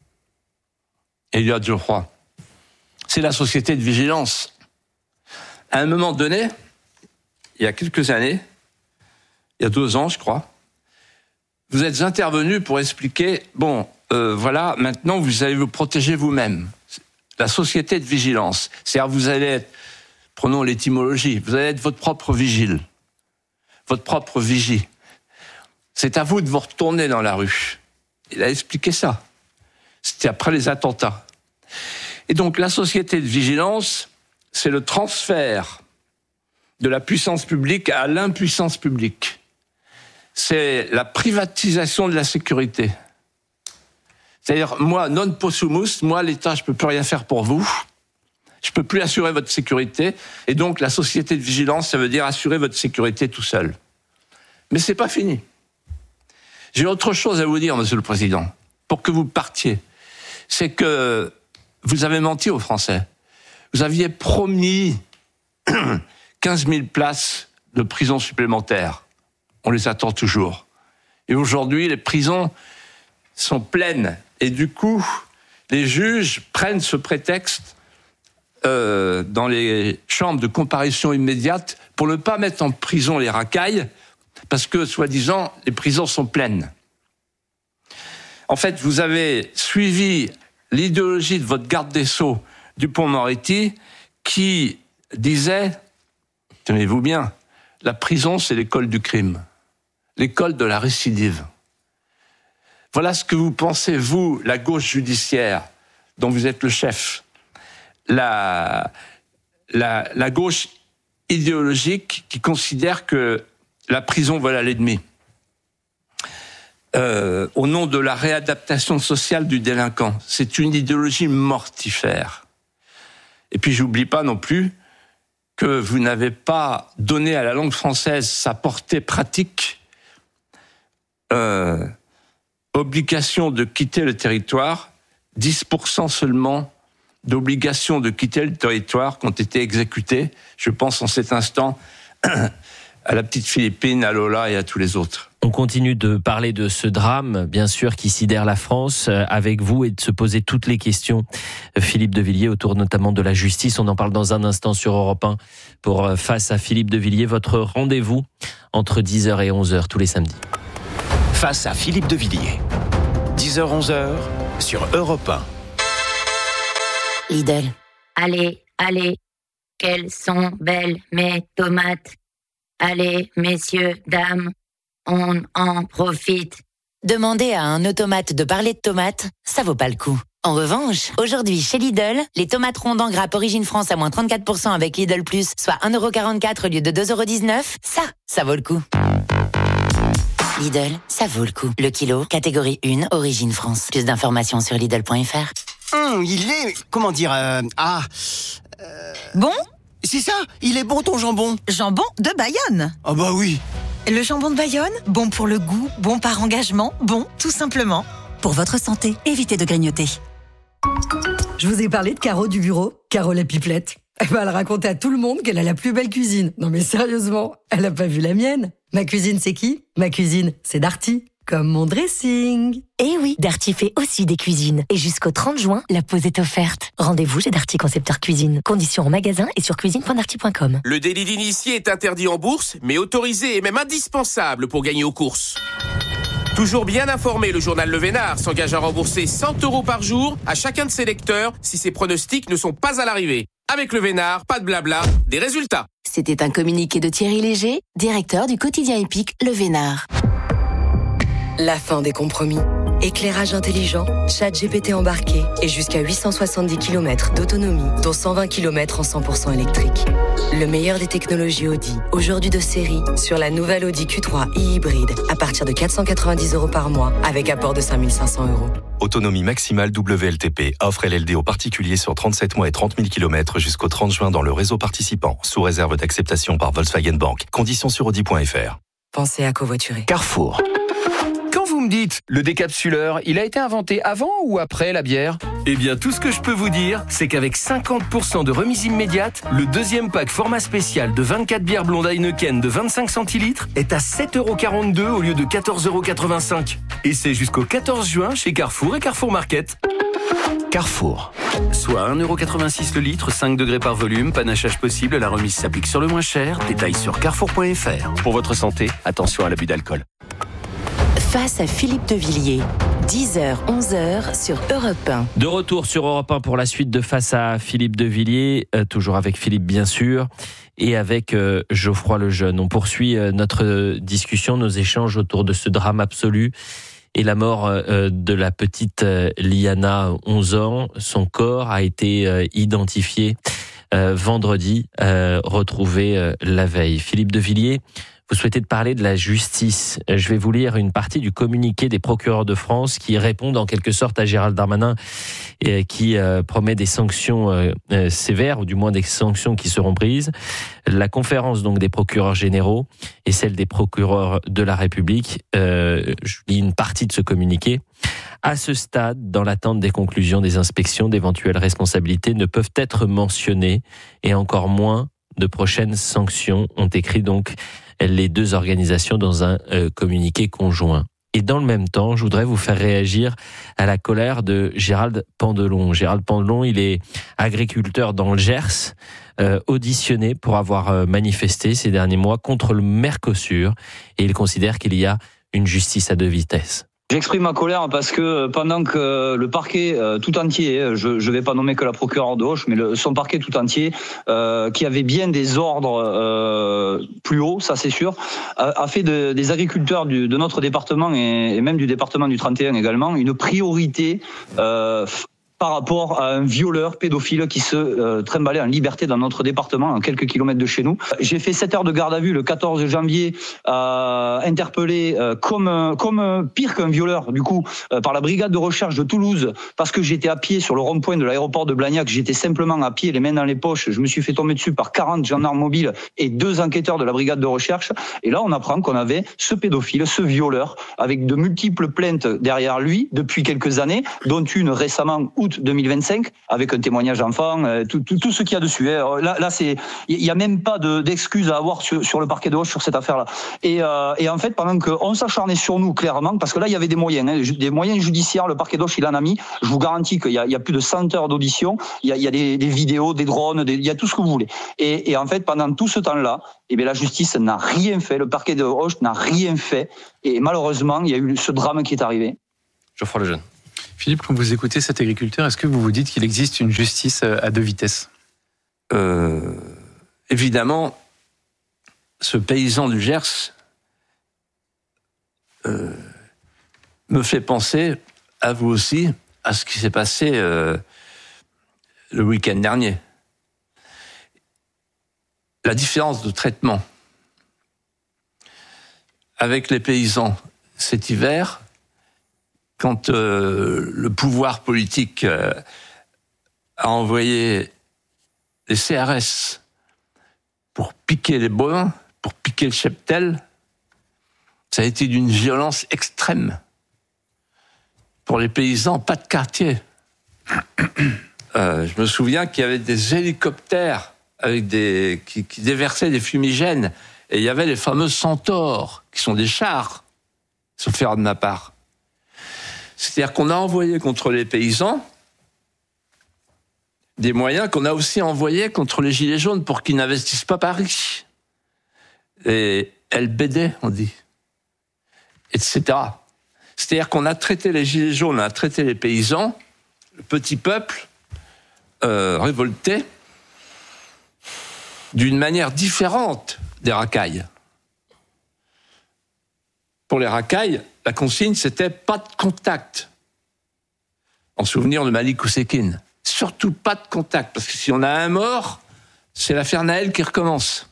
Elliott Geoffroy. C'est la société de vigilance. À un moment donné, il y a quelques années, il y a deux ans, je crois, vous êtes intervenu pour expliquer, bon, euh, voilà, maintenant vous allez vous protéger vous-même. La société de vigilance. C'est-à-dire, vous allez être, prenons l'étymologie, vous allez être votre propre vigile, votre propre vigie. C'est à vous de vous retourner dans la rue. Il a expliqué ça. C'était après les attentats. Et donc, la société de vigilance, c'est le transfert de la puissance publique à l'impuissance publique. C'est la privatisation de la sécurité. C'est-à-dire, moi, non possumus, moi, l'État, je peux plus rien faire pour vous. Je peux plus assurer votre sécurité. Et donc, la société de vigilance, ça veut dire assurer votre sécurité tout seul. Mais c'est pas fini. J'ai autre chose à vous dire, Monsieur le Président, pour que vous partiez. C'est que vous avez menti aux Français. Vous aviez promis quinze mille places de prison supplémentaires. On les attend toujours. Et aujourd'hui, les prisons sont pleines. Et du coup, les juges prennent ce prétexte euh, dans les chambres de comparution immédiate pour ne pas mettre en prison les racailles, parce que, soi-disant, les prisons sont pleines. En fait, vous avez suivi l'idéologie de votre garde des Sceaux, Dupond-Moretti, qui disait, tenez-vous bien, la prison, c'est l'école du crime, l'école de la récidive. Voilà ce que vous pensez, vous, la gauche judiciaire, dont vous êtes le chef, la, la, la gauche idéologique qui considère que la prison, voilà l'ennemi. Euh, au nom de la réadaptation sociale du délinquant. C'est une idéologie mortifère. Et puis, j'oublie pas non plus que vous n'avez pas donné à la langue française sa portée pratique. Euh, obligation de quitter le territoire, dix pour cent seulement d'obligations de quitter le territoire qui ont été exécutées. Je pense en cet instant à la petite Philippine, à Lola et à tous les autres. On continue de parler de ce drame, bien sûr, qui sidère la France avec vous et de se poser toutes les questions, Philippe de Villiers, autour notamment de la justice. On en parle dans un instant sur Europe un pour Face à Philippe de Villiers, votre rendez-vous entre dix heures et onze heures tous les samedis. Face à Philippe de Villiers, dix heures onze heures sur Europe un. Lidl. Allez, allez, quelles sont belles mes tomates. Allez, messieurs, dames, on en profite. Demander à un automate de parler de tomates, ça vaut pas le coup. En revanche, aujourd'hui chez Lidl, les tomates rondes en grappe Origine France à moins trente-quatre pour cent avec Lidl Plus, soit un euro quarante-quatre au lieu de deux euros dix-neuf, ça, ça vaut le coup. Lidl, ça vaut le coup. Le kilo, catégorie un, Origine France. Plus d'informations sur Lidl point F R. Hum, il est... Comment dire... Euh, ah... Euh, bon ? C'est ça, il est bon ton jambon. Jambon de Bayonne. Ah bah oui. Le jambon de Bayonne, bon pour le goût, bon par engagement, bon tout simplement. Pour votre santé, évitez de grignoter. Je vous ai parlé de Caro du bureau, Caro la pipelette. Elle va raconter à tout le monde qu'elle a la plus belle cuisine. Non mais sérieusement, elle a pas vu la mienne. Ma cuisine c'est qui ? Ma cuisine c'est Darty. Comme mon dressing. Eh oui, Darty fait aussi des cuisines. Et jusqu'au trente juin, la pause est offerte. Rendez-vous chez Darty Concepteur Cuisine. Conditions en magasin et sur cuisine point darty point com. Le délit d'initié est interdit en bourse, mais autorisé et même indispensable pour gagner aux courses. Toujours bien informé, le journal Le Vénard s'engage à rembourser cent euros par jour à chacun de ses lecteurs si ses pronostics ne sont pas à l'arrivée. Avec Le Vénard, pas de blabla, des résultats. C'était un communiqué de Thierry Léger, directeur du quotidien épique Le Vénard. La fin des compromis. Éclairage intelligent, ChatGPT embarqué et jusqu'à huit cent soixante-dix kilomètres d'autonomie, dont cent vingt kilomètres en cent pour cent électrique. Le meilleur des technologies Audi, aujourd'hui de série, sur la nouvelle Audi Q trois e-hybride, à partir de quatre cent quatre-vingt-dix euros par mois, avec apport de cinq mille cinq cents euros. Autonomie maximale W L T P. Offre L L D aux particuliers sur trente-sept mois et trente mille kilomètres jusqu'au trente juin dans le réseau participant, sous réserve d'acceptation par Volkswagen Bank. Conditions sur audi point F R. Pensez à covoiturer. Carrefour. Quand vous me dites, le décapsuleur, il a été inventé avant ou après la bière ? Eh bien, tout ce que je peux vous dire, c'est qu'avec cinquante pour cent de remise immédiate, le deuxième pack format spécial de vingt-quatre bières blondes Heineken de vingt-cinq centilitres est à sept euros quarante-deux au lieu de quatorze euros quatre-vingt-cinq. Et c'est jusqu'au quatorze juin chez Carrefour et Carrefour Market. Carrefour. Soit un euro quatre-vingt-six le litre, cinq degrés par volume, panachage possible, la remise s'applique sur le moins cher. Détails sur carrefour point F R. Pour votre santé, attention à l'abus d'alcool. Face à Philippe de Villiers, dix heures onze heures sur Europe un. De retour sur Europe un pour la suite de Face à Philippe de Villiers, euh, toujours avec Philippe bien sûr, et avec euh, Geoffroy Lejeune. On poursuit euh, notre discussion, nos échanges autour de ce drame absolu et la mort euh, de la petite euh, Liana, onze ans. Son corps a été euh, identifié euh, vendredi, euh, retrouvé euh, la veille. Philippe de Villiers, vous souhaitez parler de la justice. Je vais vous lire une partie du communiqué des procureurs de France qui répondent en quelque sorte à Gérald Darmanin et qui euh, promet des sanctions euh, euh, sévères, ou du moins des sanctions qui seront prises. La conférence donc des procureurs généraux et celle des procureurs de la République, euh, je lis une partie de ce communiqué. À ce stade, dans l'attente des conclusions des inspections, d'éventuelles responsabilités ne peuvent être mentionnées et encore moins de prochaines sanctions, ont écrit donc les deux organisations dans un euh, communiqué conjoint. Et dans le même temps, je voudrais vous faire réagir à la colère de Gérald Pandelon. Gérald Pandelon, il est agriculteur dans le Gers, euh, auditionné pour avoir euh, manifesté ces derniers mois contre le Mercosur, et il considère qu'il y a une justice à deux vitesses. J'exprime ma colère parce que pendant que le parquet euh, tout entier, je ne vais pas nommer que la procureure d'Auch, mais le, son parquet tout entier, euh, qui avait bien des ordres euh, plus hauts, ça c'est sûr, a, a fait de, des agriculteurs du, de notre département et, et même du département du trente et un également une priorité euh, par rapport à un violeur pédophile qui se euh, trimballait en liberté dans notre département, à quelques kilomètres de chez nous. J'ai fait sept heures de garde à vue le quatorze janvier, euh, interpellé euh, comme, comme pire qu'un violeur, du coup, euh, par la brigade de recherche de Toulouse, parce que j'étais à pied sur le rond-point de l'aéroport de Blagnac, j'étais simplement à pied, les mains dans les poches, je me suis fait tomber dessus par quarante gendarmes mobiles et deux enquêteurs de la brigade de recherche, et là on apprend qu'on avait ce pédophile, ce violeur, avec de multiples plaintes derrière lui depuis quelques années, dont une récemment, août août deux mille vingt-cinq, avec un témoignage d'enfant, euh, tout, tout, tout ce qu'il y a dessus. Hein. Là, là, c'est, il y a même pas de, d'excuses à avoir sur, sur le parquet de Auch sur cette affaire-là. Et, euh, et en fait, pendant qu'on s'acharnait sur nous clairement, parce que là, il y avait des moyens, hein, des moyens judiciaires. Le parquet d'Auch, il en a mis. Je vous garantis qu'il y a, il y a plus de cent heures d'audition. Il y a, il y a des, des vidéos, des drones, des, il y a tout ce que vous voulez. Et, et en fait, pendant tout ce temps-là, eh bien, la justice n'a rien fait. Le parquet de Auch n'a rien fait. Et malheureusement, il y a eu ce drame qui est arrivé. Geoffroy Lejeune. Philippe, quand vous écoutez cet agriculteur, est-ce que vous vous dites qu'il existe une justice à deux vitesses ? euh, Évidemment, ce paysan du Gers euh, me fait penser, à vous aussi, à ce qui s'est passé euh, le week-end dernier. La différence de traitement avec les paysans cet hiver, quand euh, le pouvoir politique euh, a envoyé les C R S pour piquer les bovins, pour piquer le cheptel, ça a été d'une violence extrême. Pour les paysans, pas de quartier. Euh, je me souviens qu'il y avait des hélicoptères avec des, qui, qui déversaient des fumigènes, et il y avait les fameux centaures, qui sont des chars, sauf erreur de ma part. C'est-à-dire qu'on a envoyé contre les paysans des moyens qu'on a aussi envoyés contre les gilets jaunes pour qu'ils n'investissent pas Paris. Et L B D, on dit, et cetera. C'est-à-dire qu'on a traité les gilets jaunes, on a traité les paysans, le petit peuple euh, révolté, d'une manière différente des racailles. Pour les racailles, la consigne, c'était pas de contact. En souvenir de Malik Oussekine. Surtout pas de contact, parce que si on a un mort, c'est l'affaire Naël qui recommence.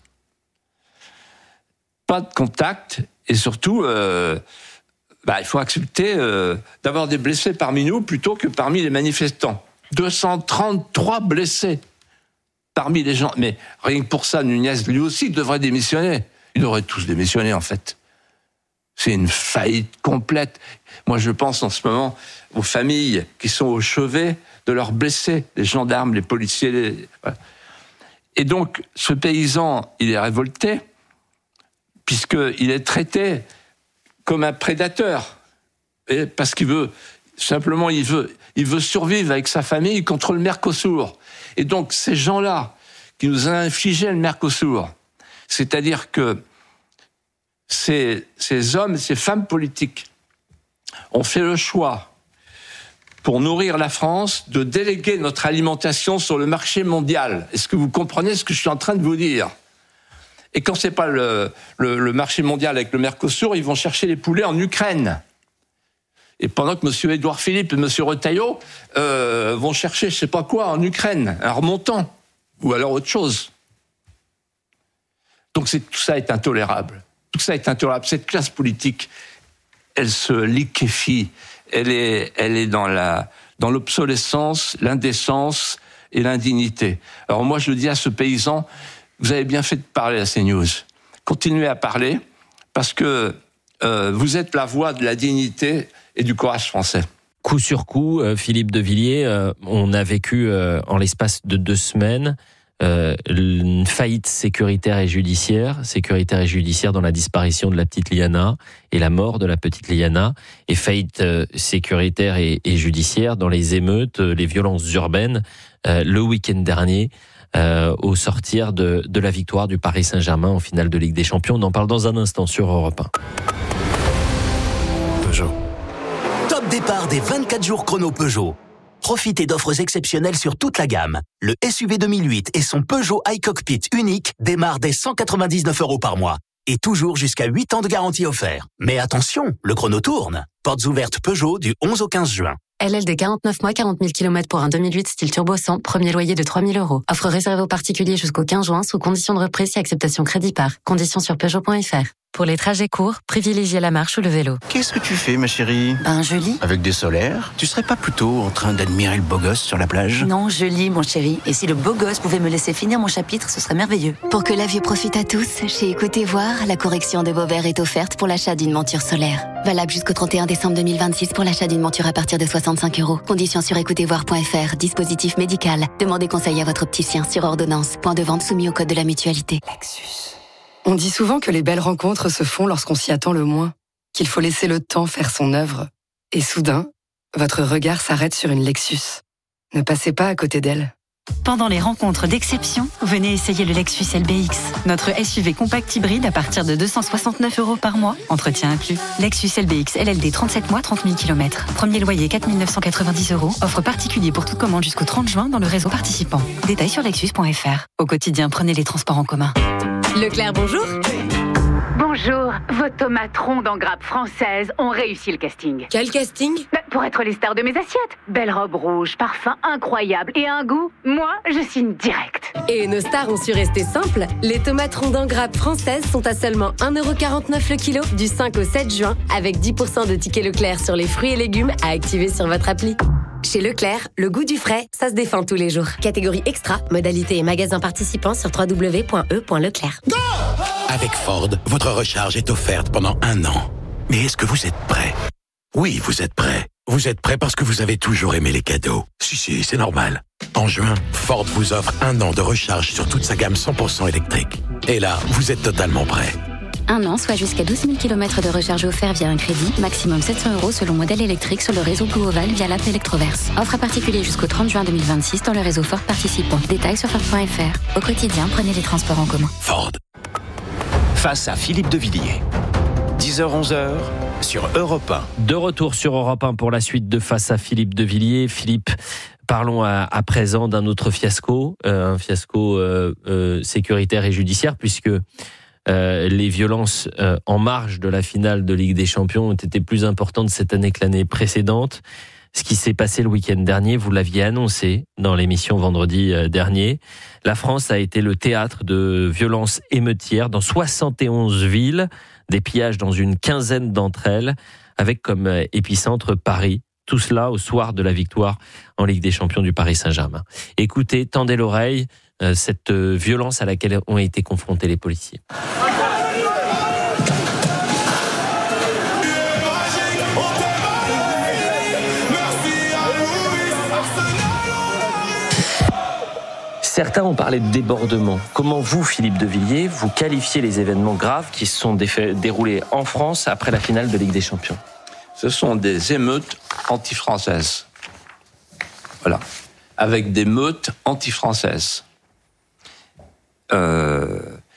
Pas de contact, et surtout, euh, bah, il faut accepter euh, d'avoir des blessés parmi nous plutôt que parmi les manifestants. deux cent trente-trois blessés parmi les gens. Mais rien que pour ça, Nunez, lui aussi, devrait démissionner. Ils devraient tous démissionner, en fait. C'est une faillite complète. Moi, je pense en ce moment aux familles qui sont au chevet de leurs blessés, les gendarmes, les policiers. Les... Voilà. Et donc, ce paysan, il est révolté, puisqu'il est traité comme un prédateur. Et parce qu'il veut, simplement, il veut, il veut survivre avec sa famille contre le Mercosur. Et donc, ces gens-là, qui nous ont infligé le Mercosur, c'est-à-dire que Ces, ces hommes, ces femmes politiques ont fait le choix, pour nourrir la France, de déléguer notre alimentation sur le marché mondial. Est-ce que vous comprenez ce que je suis en train de vous dire ? Et quand c'est pas le, le, le marché mondial avec le Mercosur, ils vont chercher les poulets en Ukraine. Et pendant que M. Édouard Philippe et M. Retailleau euh, vont chercher je sais pas quoi en Ukraine, un remontant, ou alors autre chose. Donc c'est, tout ça est intolérable. Tout ça est intolérable. Cette classe politique, elle se liquéfie. Elle est, elle est dans la, dans l'obsolescence, l'indécence et l'indignité. Alors moi, je dis à ce paysan, vous avez bien fait de parler à CNews. Continuez à parler, parce que euh, vous êtes la voix de la dignité et du courage français. Coup sur coup, euh, Philippe de Villiers, euh, on a vécu euh, en l'espace de deux semaines Euh, une faillite sécuritaire et judiciaire, sécuritaire et judiciaire dans la disparition de la petite Liana et la mort de la petite Liana, et faillite euh, sécuritaire et, et judiciaire dans les émeutes, les violences urbaines euh, le week-end dernier, euh, au sortir de, de la victoire du Paris Saint-Germain en finale de Ligue des Champions. On en parle dans un instant sur Europe un. Peugeot. Top départ des vingt-quatre jours chrono Peugeot. Profitez d'offres exceptionnelles sur toute la gamme. Le S U V deux mille huit et son Peugeot iCockpit unique démarrent dès cent quatre-vingt-dix-neuf euros par mois. Et toujours jusqu'à huit ans de garantie offert. Mais attention, le chrono tourne. Portes ouvertes Peugeot du onze au quinze juin. L L D quarante-neuf mois, quarante mille kilomètres pour un deux mille huit style turbo cent, premier loyer de trois mille euros. Offre réservée aux particuliers jusqu'au quinze juin sous condition de reprise et acceptation crédit par. Conditions sur Peugeot point F R. Pour les trajets courts, privilégiez la marche ou le vélo. Qu'est-ce que tu fais, ma chérie ? Ben, je lis. Avec des solaires ? Tu serais pas plutôt en train d'admirer le beau gosse sur la plage ? Non, je lis, mon chéri. Et si le beau gosse pouvait me laisser finir mon chapitre, ce serait merveilleux. Pour que la vue profite à tous, chez Écoutez Voir, la correction de vos verres est offerte pour l'achat d'une monture solaire. Valable jusqu'au trente et un décembre deux mille vingt-six pour l'achat d'une monture à partir de soixante-cinq euros. Conditions sur écoutez voir point f r. Dispositif médical. Demandez conseil à votre opticien sur ordonnance. Point de vente soumis au code de la mutualité. Lexus. On dit souvent que les belles rencontres se font lorsqu'on s'y attend le moins. Qu'il faut laisser le temps faire son œuvre. Et soudain, votre regard s'arrête sur une Lexus. Ne passez pas à côté d'elle. Pendant les rencontres d'exception, venez essayer le Lexus L B X. Notre S U V compact hybride à partir de deux cent soixante-neuf euros par mois, entretien inclus. Lexus L B X L L D trente-sept mois, trente mille kilomètres. Premier loyer quatre mille neuf cent quatre-vingt-dix euros. Offre particulier pour toute commande jusqu'au trente juin dans le réseau participant. Détails sur lexus point f r. Au quotidien, prenez les transports en commun. Leclerc, bonjour. Bonjour, vos tomates rondes en grappe française ont réussi le casting. Quel casting ? Bah, pour être les stars de mes assiettes. Belle robe rouge, parfum incroyable et un goût, moi, je signe direct. Et nos stars ont su rester simples. Les tomates rondes en grappe françaises sont à seulement un euro quarante-neuf le kilo du cinq au sept juin, avec dix pour cent de tickets Leclerc sur les fruits et légumes à activer sur votre appli. Chez Leclerc, le goût du frais, ça se défend tous les jours. Catégorie extra, modalité et magasin participant sur w w w point e point leclerc. Go! Avec Ford, votre recharge est offerte pendant un an. Mais est-ce que vous êtes prêt? Oui, vous êtes prêt. Vous êtes prêt parce que vous avez toujours aimé les cadeaux. Si, si, c'est normal. En juin, Ford vous offre un an de recharge sur toute sa gamme cent pour cent électrique. Et là, vous êtes totalement prêt. Un an, soit jusqu'à douze mille kilomètres de recharge offert via un crédit, maximum sept cents euros selon modèle électrique sur le réseau Blue Oval via l'app Electroverse. Offre à particulier jusqu'au trente juin deux mille vingt-six dans le réseau Ford participant. Détails sur Ford point f r. Au quotidien, prenez les transports en commun. Ford. Face à Philippe de Villiers. dix heures onze heures sur Europe un. De retour sur Europe un pour la suite de Face à Philippe de Villiers. Philippe, parlons à, à présent d'un autre fiasco, euh, un fiasco euh, euh, sécuritaire et judiciaire, puisque euh, les violences euh, en marge de la finale de Ligue des Champions ont été plus importantes cette année que l'année précédente. Ce qui s'est passé le week-end dernier, vous l'aviez annoncé dans l'émission vendredi dernier. La France a été le théâtre de violences émeutières dans soixante et onze villes, des pillages dans une quinzaine d'entre elles, avec comme épicentre Paris. Tout cela au soir de la victoire en Ligue des Champions du Paris Saint-Germain. Écoutez, tendez l'oreille, cette violence à laquelle ont été confrontés les policiers. Certains ont parlé de débordement. Comment vous, Philippe de Villiers, vous qualifiez les événements graves qui se sont déroulés en France après la finale de Ligue des Champions? Ce sont des émeutes anti-françaises. Voilà. Avec des meutes anti-françaises. Euh...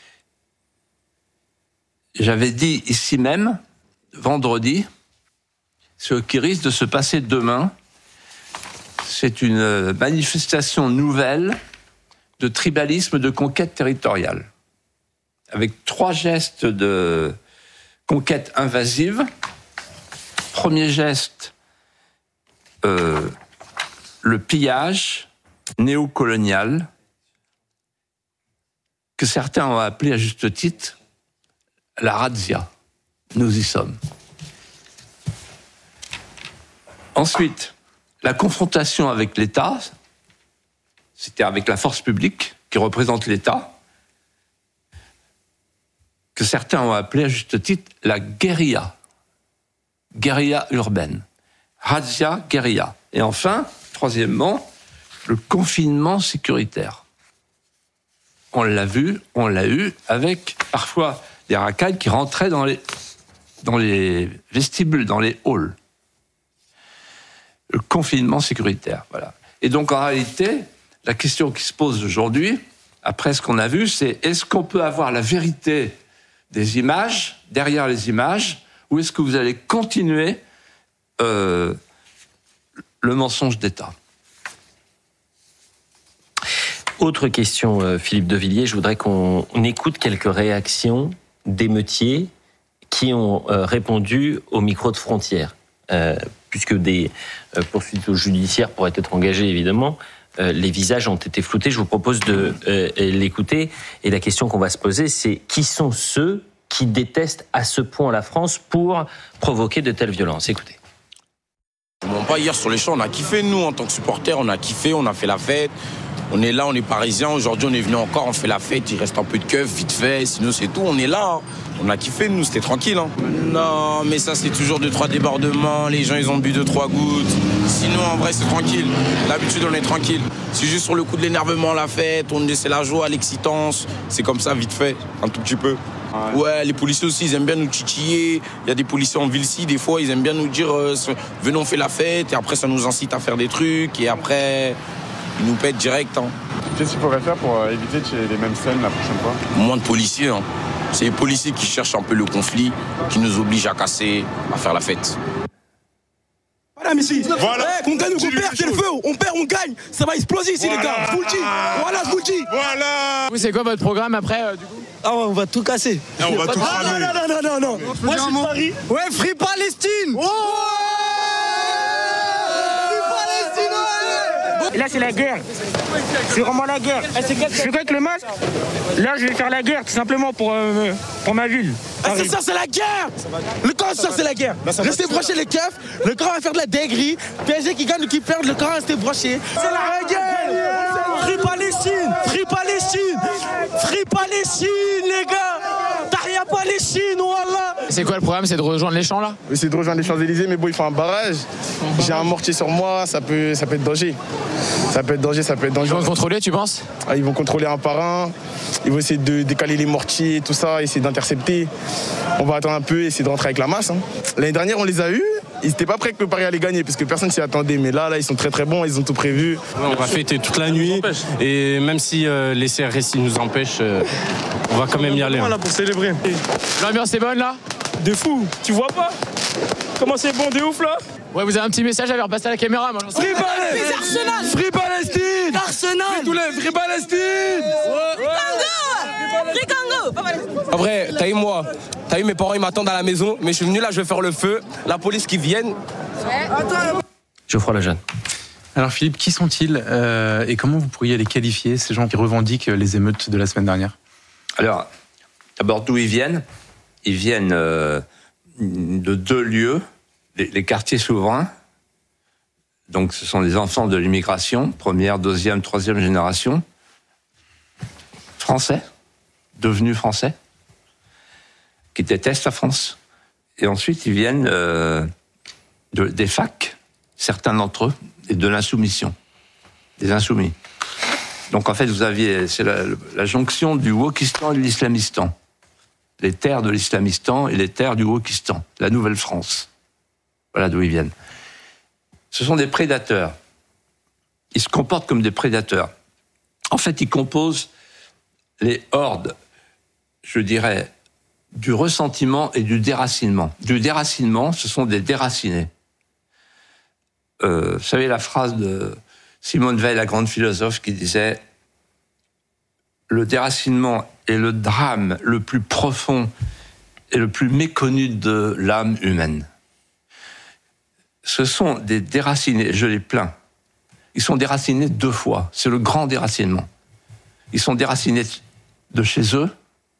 J'avais dit ici même, vendredi, ce qui risque de se passer demain, c'est une manifestation nouvelle de tribalisme, de conquête territoriale, avec trois gestes de conquête invasive. Premier geste, euh, le pillage néocolonial, que certains ont appelé à juste titre la razzia. Nous y sommes. Ensuite, la confrontation avec l'État, c'était avec la force publique qui représente l'État, que certains ont appelé à juste titre la guérilla, guérilla urbaine, razzia, guérilla. Et enfin, troisièmement, le confinement sécuritaire. On l'a vu, on l'a eu, avec parfois des racailles qui rentraient dans les, dans les vestibules, dans les halls. Le confinement sécuritaire, voilà. Et donc en réalité, la question qui se pose aujourd'hui, après ce qu'on a vu, c'est est-ce qu'on peut avoir la vérité des images, derrière les images, ou est-ce que vous allez continuer euh, le mensonge d'État ? Autre question, Philippe de Villiers, je voudrais qu'on écoute quelques réactions d'émeutiers qui ont répondu au micro de Frontières, euh, puisque des poursuites judiciaires pourraient être engagées, évidemment. Les visages ont été floutés. Je vous propose de euh, l'écouter. Et la question qu'on va se poser, c'est qui sont ceux qui détestent à ce point la France pour provoquer de telles violences? Écoutez. Mon pas, hier sur les champs, on a kiffé, nous, en tant que supporters, on a kiffé, on a fait la fête. On est là, on est parisiens. Aujourd'hui, on est venu encore, on fait la fête. Il reste un peu de keuf, vite fait. Sinon, c'est tout. On est là. On a kiffé, nous, c'était tranquille. Hein. Non, mais ça, c'est toujours deux, trois débordements. Les gens, ils ont bu deux, trois gouttes. Sinon, en vrai, c'est tranquille. D'habitude, on est tranquille. C'est juste sur le coup de l'énervement, la fête. On laisse la joie, l'excitance. C'est comme ça, vite fait, un tout petit peu. Ouais, les policiers aussi, ils aiment bien nous titiller. Il y a des policiers en ville-ci, des fois, ils aiment bien nous dire euh, venons, on fait la fête. Et après, ça nous incite à faire des trucs. Et après... ils nous pètent direct. Hein. Qu'est-ce qu'il faudrait faire pour éviter de chez les mêmes scènes la prochaine fois ? Moins de policiers. Hein. C'est les policiers qui cherchent un peu le conflit, qui nous obligent à casser, à faire la fête. Voilà, Messi. Voilà. Hey, on gagne ou qu'on perd, c'est le feu. On perd, on gagne. Ça va exploser ici, voilà. Les gars. Je vous le dis. Voilà, je vous le dis. Voilà. Vous, c'est quoi votre programme après, euh, du coup ? Ah ouais, on va tout casser. Et on va tout cramer. Non, non, non, non, non. Moi, je suis de Paris. Ouais, Free Palestine. Oh Là, c'est la guerre. C'est vraiment la guerre. Je suis avec le masque. Là, je vais faire la guerre, tout simplement, pour, euh, pour ma ville. Ah, c'est ça, c'est la guerre. Le camp, ça, c'est la guerre. Restez branchés, les keufs. Le camp va faire de la dinguerie. P S G qui gagne ou qui perd, le camp restez branchés. C'est la guerre. Free Palestine. Free Palestine. Free Palestine, les gars. Tahia Palestine, voilà. C'est quoi le problème ? C'est de rejoindre les champs, là ? Oui, c'est de rejoindre les Champs-Élysées, mais bon, il faut un barrage. J'ai un mortier sur moi, ça peut, ça peut être danger. Ça peut être danger, ça peut être dangereux. Ils vont contrôler, tu penses ? Ah, ils vont contrôler un par un. Ils vont essayer de décaler les mortiers, tout ça, essayer d'intercepter. On va attendre un peu, essayer de rentrer avec la masse. Hein. L'année dernière, on les a eus. Ils n'étaient pas prêts que le Paris allait gagner, parce que personne s'y attendait. Mais là, là, ils sont très très bons, ils ont tout prévu. Ouais, on va fêter toute la nuit. Et même si euh, les C R S I nous empêchent, euh, on va quand même y aller. Hein. Là pour célébrer. L'ambiance est bonne, là ? De fou, tu vois pas comment c'est bon de ouf là. Ouais, vous avez un petit message à faire passer à la caméra, moi. Free Palestine, Arsenal, Free Palestine, Arsenal, tous les Free Palestine. Free Congo. En vrai, t'as eu moi, t'as eu mes parents, ils m'attendent à la maison, mais je suis venu là, je vais faire le feu. La police qui vienne. Geoffroy Lejeune. Alors Philippe, qui sont-ils euh, et comment vous pourriez les qualifier, ces gens qui revendiquent les émeutes de la semaine dernière ? Alors, d'abord, d'où ils viennent ? Ils viennent euh, de deux lieux, les, les quartiers souverains. Donc, ce sont les enfants de l'immigration, première, deuxième, troisième génération, français, devenus français, qui détestent la France. Et ensuite, ils viennent euh, de, des facs, certains d'entre eux, et de l'insoumission, des insoumis. Donc, en fait, vous aviez, c'est la, la jonction du Wokistan et de l'Islamistan. Les terres de l'Islamistan et les terres du Wokistan, la Nouvelle-France. Voilà d'où ils viennent. Ce sont des prédateurs. Ils se comportent comme des prédateurs. En fait, ils composent les hordes, je dirais, du ressentiment et du déracinement. Du déracinement, ce sont des déracinés. Euh, vous savez la phrase de Simone Veil, la grande philosophe, qui disait « Le déracinement est le drame le plus profond et le plus méconnu de l'âme humaine. » Ce sont des déracinés, je les plains. Ils sont déracinés deux fois, c'est le grand déracinement. Ils sont déracinés de chez eux,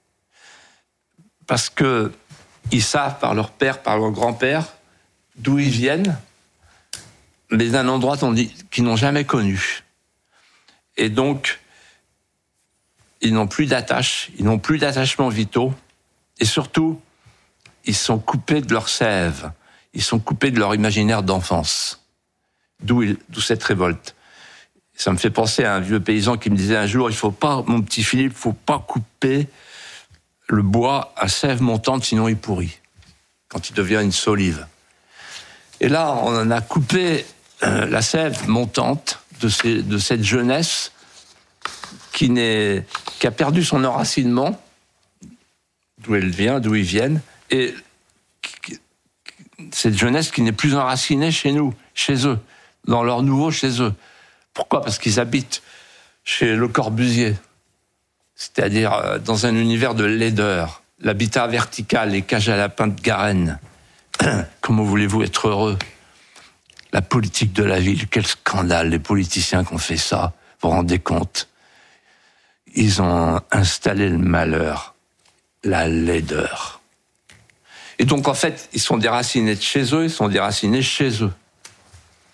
parce qu'ils savent par leur père, par leur grand-père, d'où ils viennent, mais d'un endroit qu'ils n'ont jamais connu. Et donc, ils n'ont plus d'attache, ils n'ont plus d'attachements vitaux, et surtout, ils sont coupés de leur sève, ils sont coupés de leur imaginaire d'enfance. D'où, il, d'où cette révolte. Ça me fait penser à un vieux paysan qui me disait un jour, il faut pas, mon petit Philippe, il faut pas couper le bois à sève montante, sinon il pourrit, quand il devient une solive. Et là, on en a coupé euh, la sève montante de, ces, de cette jeunesse qui, n'est, qui a perdu son enracinement, d'où elle vient, d'où ils viennent, et qui, cette jeunesse qui n'est plus enracinée chez nous, chez eux, dans leur nouveau chez eux. Pourquoi ? Parce qu'ils habitent chez Le Corbusier, c'est-à-dire dans un univers de laideur, l'habitat vertical, les cages à lapins de Garenne. Comment voulez-vous être heureux ? La politique de la ville, quel scandale, les politiciens qui ont fait ça, vous vous rendez compte ? Ils ont installé le malheur, la laideur. Et donc en fait, ils sont déracinés de chez eux, ils sont déracinés chez eux.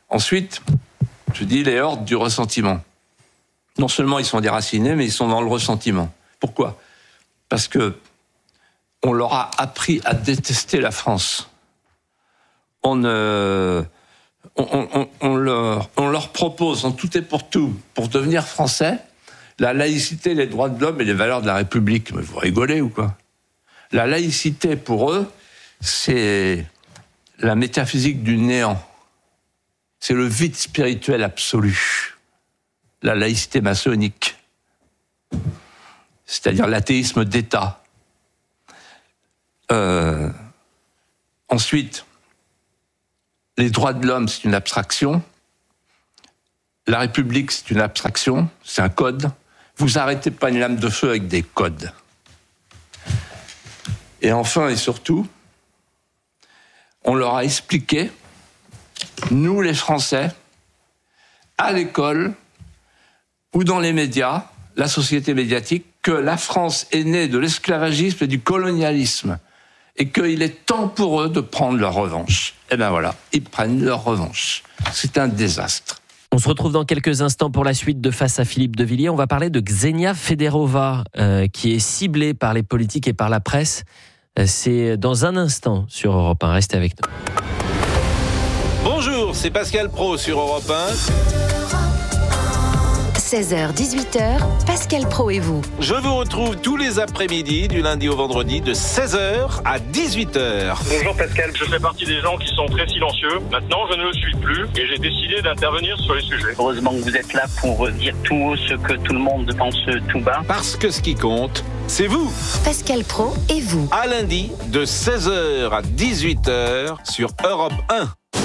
Ensuite, je dis les hordes du ressentiment. Non seulement ils sont déracinés, mais ils sont dans le ressentiment. Pourquoi ? Parce que on leur a appris à détester la France. On, euh, on, on, on, leur, on leur propose en tout et pour tout, pour devenir français, la laïcité, les droits de l'homme et les valeurs de la République. Mais vous rigolez ou quoi ? La laïcité, pour eux, c'est la métaphysique du néant. C'est le vide spirituel absolu. La laïcité maçonnique. C'est-à-dire l'athéisme d'État. Euh, ensuite, les droits de l'homme, c'est une abstraction. La République, c'est une abstraction, c'est un code. Vous arrêtez pas une lame de feu avec des codes. Et enfin et surtout, on leur a expliqué, nous les Français, à l'école ou dans les médias, la société médiatique, que la France est née de l'esclavagisme et du colonialisme et qu'il est temps pour eux de prendre leur revanche. Et bien voilà, ils prennent leur revanche. C'est un désastre. On se retrouve dans quelques instants pour la suite de Face à Philippe de Villiers. On va parler de Ksenia Federova, euh, qui est ciblée par les politiques et par la presse. Euh, c'est dans un instant sur Europe un. Restez avec nous. Bonjour, c'est Pascal Praud sur Europe un. seize heures dix-huit heures, Pascal Praud et vous. Je vous retrouve tous les après-midi, du lundi au vendredi, de seize heures à dix-huit heures. Bonjour Pascal, je fais partie des gens qui sont très silencieux. Maintenant, je ne le suis plus et j'ai décidé d'intervenir sur les sujets. Heureusement que vous êtes là pour dire tout haut ce que tout le monde pense tout bas. Parce que ce qui compte, c'est vous. Pascal Praud et vous. À lundi, de seize heures à dix-huit heures sur Europe un.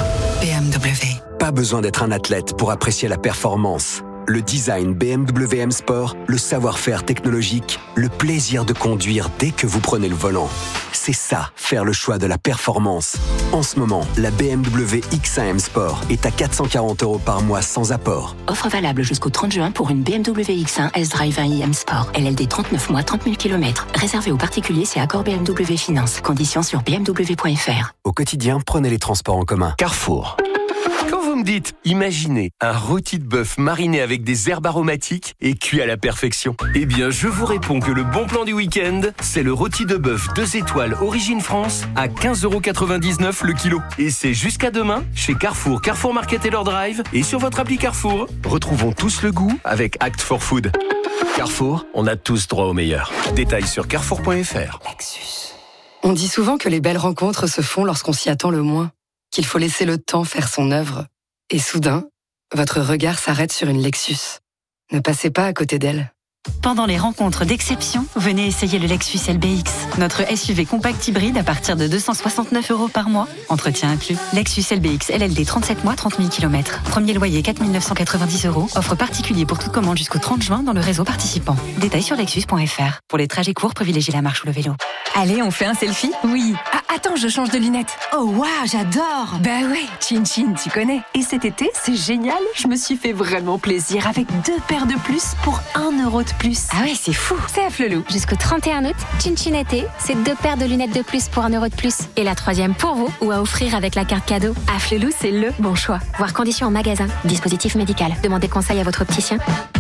B M W. Pas besoin d'être un athlète pour apprécier la performance. Le design B M W M Sport, le savoir-faire technologique, le plaisir de conduire dès que vous prenez le volant. C'est ça, faire le choix de la performance. En ce moment, la B M W X un M Sport est à quatre cent quarante euros par mois sans apport. Offre valable jusqu'au trente juin pour une B M W X un S-Drive un i M Sport. L L D trente-neuf mois, trente mille kilomètres. Réservé aux particuliers, c'est accord B M W Finance. Conditions sur b m w point f r. Au quotidien, prenez les transports en commun. Carrefour. Quand vous me dites, imaginez un rôti de bœuf mariné avec des herbes aromatiques et cuit à la perfection. Eh bien, je vous réponds que le bon plan du week-end, c'est le rôti de bœuf deux étoiles Origine France à quinze euros quatre-vingt-dix-neuf le kilo. Et c'est jusqu'à demain chez Carrefour, Carrefour Market et leur drive et sur votre appli Carrefour. Retrouvons tous le goût avec Act for Food. Carrefour, on a tous droit au meilleur. Détails sur carrefour point f r. Lexus. On dit souvent que les belles rencontres se font lorsqu'on s'y attend le moins, qu'il faut laisser le temps faire son œuvre. Et soudain, votre regard s'arrête sur une Lexus. Ne passez pas à côté d'elle. Pendant les rencontres d'exception, venez essayer le Lexus L B X. Notre S U V compact hybride à partir de deux cent soixante-neuf euros par mois. Entretien inclus. Lexus L B X L L D trente-sept mois, trente mille kilomètres. Premier loyer quatre mille neuf cent quatre-vingt-dix euros. Offre particulier pour toute commande jusqu'au trente juin dans le réseau participant. Détails sur lexus point f r. Pour les trajets courts, privilégiez la marche ou le vélo. Allez, on fait un selfie ? Oui. Ah, attends, je change de lunettes. Oh, waouh, j'adore. Bah ouais, Chin Chin, tu connais. Et cet été, c'est génial. Je me suis fait vraiment plaisir avec deux paires de plus pour un euro de plus. Ah ouais, c'est fou. C'est à Flelou. Jusqu'au trente et un août, Chin Chin été, c'est deux paires de lunettes de plus pour un euro de plus. Et la troisième pour vous, ou à offrir avec la carte cadeau. À Flelou, c'est le bon choix. Voir conditions en magasin. Dispositif médical. Demandez conseil à votre opticien.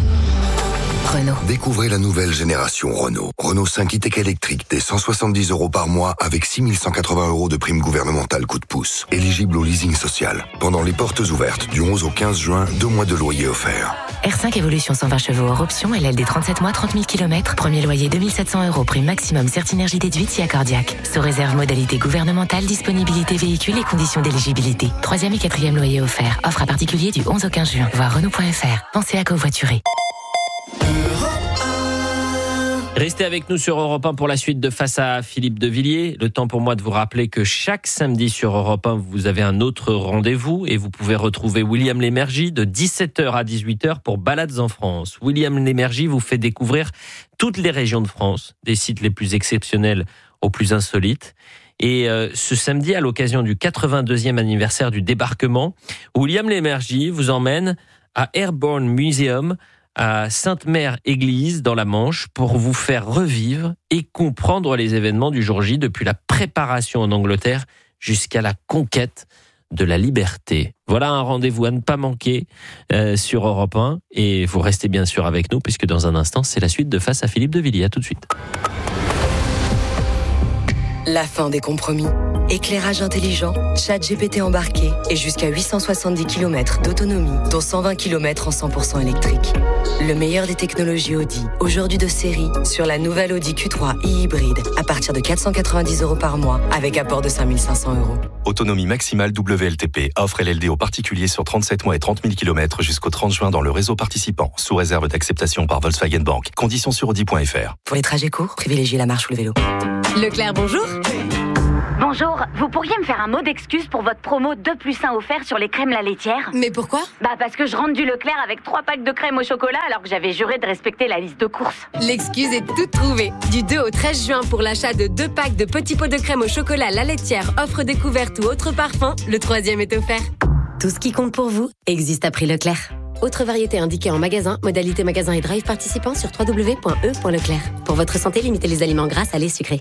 Renault. Découvrez la nouvelle génération Renault. Renault cinq e-Tech électrique dès cent soixante-dix euros par mois avec six mille cent quatre-vingts euros de prime gouvernementale coup de pouce. Éligible au leasing social. Pendant les portes ouvertes du onze au quinze juin, deux mois de loyer offerts. R cinq Evolution cent vingt chevaux hors option, L L D trente-sept mois, trente mille kilomètres. Premier loyer deux mille sept cents euros, prime maximum Certinergie déduite si accordiaque. Sous réserve modalité gouvernementale, disponibilité véhicule et conditions d'éligibilité. Troisième et quatrième loyer offert. Offre à particulier du onze au quinze juin. Voir Renault point f r. Pensez à covoiturer. Restez avec nous sur Europe un pour la suite de Face à Philippe de Villiers. Le temps pour moi de vous rappeler que chaque samedi sur Europe un, vous avez un autre rendez-vous et vous pouvez retrouver William Lémergie de dix-sept heures à dix-huit heures pour Balades en France. William Lémergie vous fait découvrir toutes les régions de France, des sites les plus exceptionnels aux plus insolites. Et euh, ce samedi, à l'occasion du quatre-vingt-deuxième anniversaire du débarquement, William Lémergie vous emmène à Airborne Museum, à Sainte-Mère-Église dans la Manche pour vous faire revivre et comprendre les événements du jour J depuis la préparation en Angleterre jusqu'à la conquête de la liberté. Voilà un rendez-vous à ne pas manquer euh, sur Europe un. Et vous restez bien sûr avec nous, puisque dans un instant, c'est la suite de Face à Philippe de Villiers. À tout de suite. La fin des compromis. Éclairage intelligent, chat G P T embarqué et jusqu'à huit cent soixante-dix kilomètres d'autonomie, dont cent vingt kilomètres en cent pour cent électrique. Le meilleur des technologies Audi, aujourd'hui de série, sur la nouvelle Audi Q trois e-hybride, à partir de quatre cent quatre-vingt-dix euros par mois, avec apport de cinq mille cinq cents euros. Autonomie maximale W L T P. Offre L L D aux particuliers sur trente-sept mois et trente mille kilomètres jusqu'au trente juin dans le réseau participant, sous réserve d'acceptation par Volkswagen Bank. Conditions sur audi point f r. Pour les trajets courts, privilégiez la marche ou le vélo. Leclerc, bonjour. Bonjour, vous pourriez me faire un mot d'excuse pour votre promo deux plus un offert sur les crèmes la laitière ? Mais pourquoi ? Bah parce que je rentre du Leclerc avec trois packs de crème au chocolat alors que j'avais juré de respecter la liste de courses. L'excuse est toute trouvée. Du deux au treize juin pour l'achat de deux packs de petits pots de crème au chocolat la laitière, offre découverte ou autre parfum, le troisième est offert. Tout ce qui compte pour vous existe à prix Leclerc. Autre variété indiquée en magasin, modalité magasin et drive participant sur w w w point e point leclerc. Pour votre santé, limitez les aliments gras, salés, sucrés.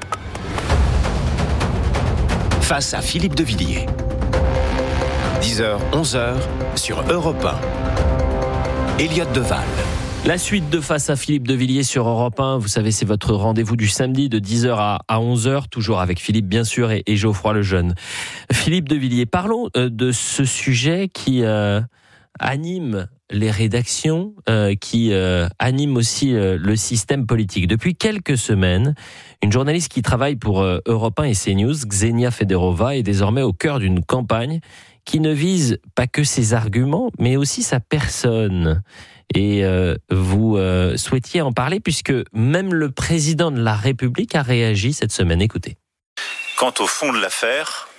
Face à Philippe de Villiers. dix heures, onze heures sur Europe un. Elliot Deval. La suite de Face à Philippe de Villiers sur Europe un, vous savez, c'est votre rendez-vous du samedi de dix heures à onze heures, toujours avec Philippe bien sûr et, et Geoffroy Lejeune. Philippe de Villiers, parlons euh, de ce sujet qui euh, anime les rédactions, euh, qui euh, anime aussi euh, le système politique. Depuis quelques semaines, une journaliste qui travaille pour euh, Europe un et CNews, Xenia Federova, est désormais au cœur d'une campagne qui ne vise pas que ses arguments, mais aussi sa personne. Et euh, vous euh, souhaitiez en parler puisque même le président de la République a réagi cette semaine. Écoutez. Quant au fond de l'affaire,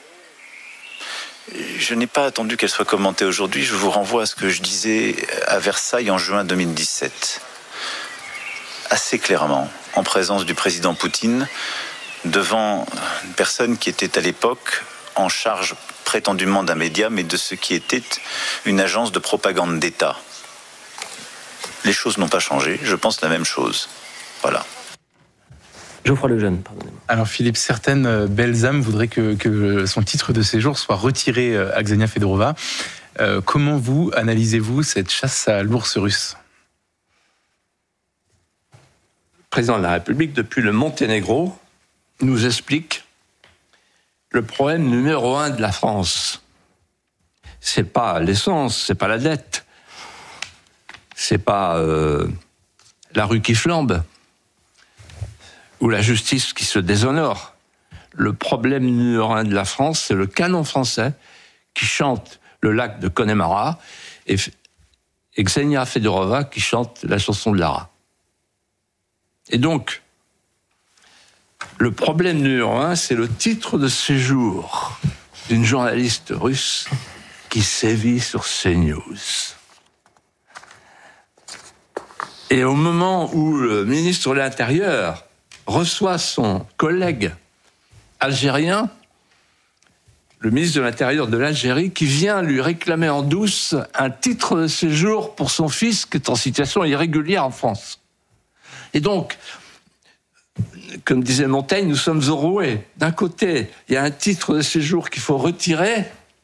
je n'ai pas attendu qu'elle soit commentée aujourd'hui. Je vous renvoie à ce que je disais à Versailles en juin deux mille dix-sept. Assez clairement, en présence du président Poutine, devant une personne qui était à l'époque en charge prétendument d'un média, mais de ce qui était une agence de propagande d'État. Les choses n'ont pas changé, je pense la même chose. Voilà. Geoffroy Lejeune, pardonnez-moi. Alors Philippe, certaines belles âmes voudraient que, que son titre de séjour soit retiré à Xenia Federova. Euh, comment vous analysez-vous cette chasse à l'ours russe ? Le président de la République, depuis le Monténégro, nous explique le problème numéro un de la France. C'est pas l'essence, c'est pas la dette, c'est pas euh, la rue qui flambe ou la justice qui se déshonore. Le problème numéro un de la France, c'est le canon français qui chante le lac de Connemara et, et Xenia Federova qui chante la chanson de Lara. Et donc, le problème numéro un, c'est le titre de séjour d'une journaliste russe qui sévit sur CNews. Et au moment où le ministre de l'Intérieur reçoit son collègue algérien, le ministre de l'Intérieur de l'Algérie, qui vient lui réclamer en douce un titre de séjour pour son fils qui est en situation irrégulière en France. Et donc, comme disait Montaigne, nous sommes au rouet. D'un côté, il y a un titre de séjour qu'il faut retirer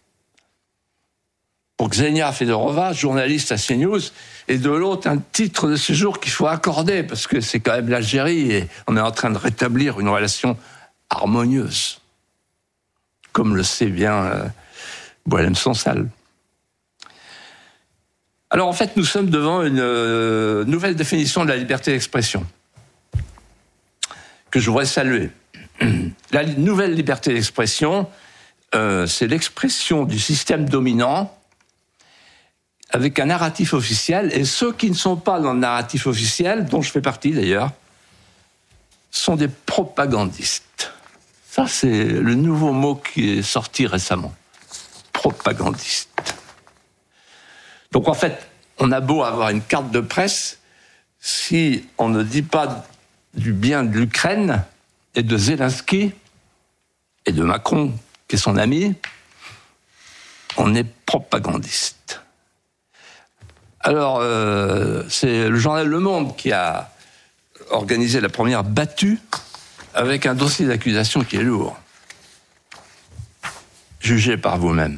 pour Xenia Federova, journaliste à CNews, et de l'autre, un titre de séjour qu'il faut accorder, parce que c'est quand même l'Algérie, et on est en train de rétablir une relation harmonieuse, comme le sait bien euh, Boualem Sansal. Alors en fait, nous sommes devant une euh, nouvelle définition de la liberté d'expression, que je voudrais saluer. La nouvelle liberté d'expression, euh, c'est l'expression du système dominant avec un narratif officiel, et ceux qui ne sont pas dans le narratif officiel, dont je fais partie d'ailleurs, sont des propagandistes. Ça, c'est le nouveau mot qui est sorti récemment. Propagandiste. Donc en fait, on a beau avoir une carte de presse, si on ne dit pas du bien de l'Ukraine et de Zelensky et de Macron, qui est son ami, on est propagandiste. Alors, euh, c'est le journal Le Monde qui a organisé la première battue avec un dossier d'accusation qui est lourd. Jugez par vous-même.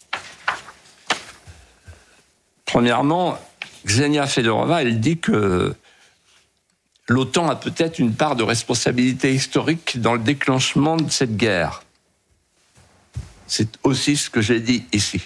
Premièrement, Ksenia Fedorova, elle dit que l'OTAN a peut-être une part de responsabilité historique dans le déclenchement de cette guerre. C'est aussi ce que j'ai dit ici.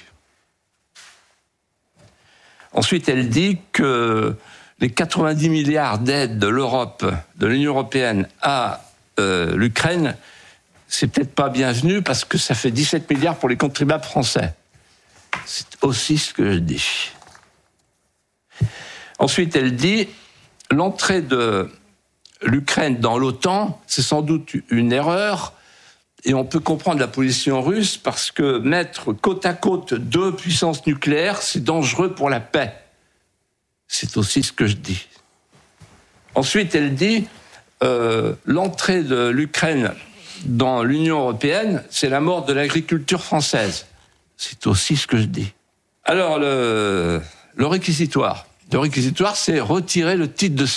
Ensuite, elle dit que les quatre-vingt-dix milliards d'aides de l'Europe, de l'Union européenne à euh, l'Ukraine, c'est peut-être pas bienvenu parce que ça fait dix-sept milliards pour les contribuables français. C'est aussi ce que je dis. Ensuite, elle dit l'entrée de l'Ukraine dans l'OTAN, c'est sans doute une erreur, et on peut comprendre la position russe parce que mettre côte à côte deux puissances nucléaires, c'est dangereux pour la paix. C'est aussi ce que je dis. Ensuite, elle dit euh, l'entrée de l'Ukraine dans l'Union européenne, c'est la mort de l'agriculture française. C'est aussi ce que je dis. Alors, le, le réquisitoire. Le réquisitoire, c'est retirer le titre de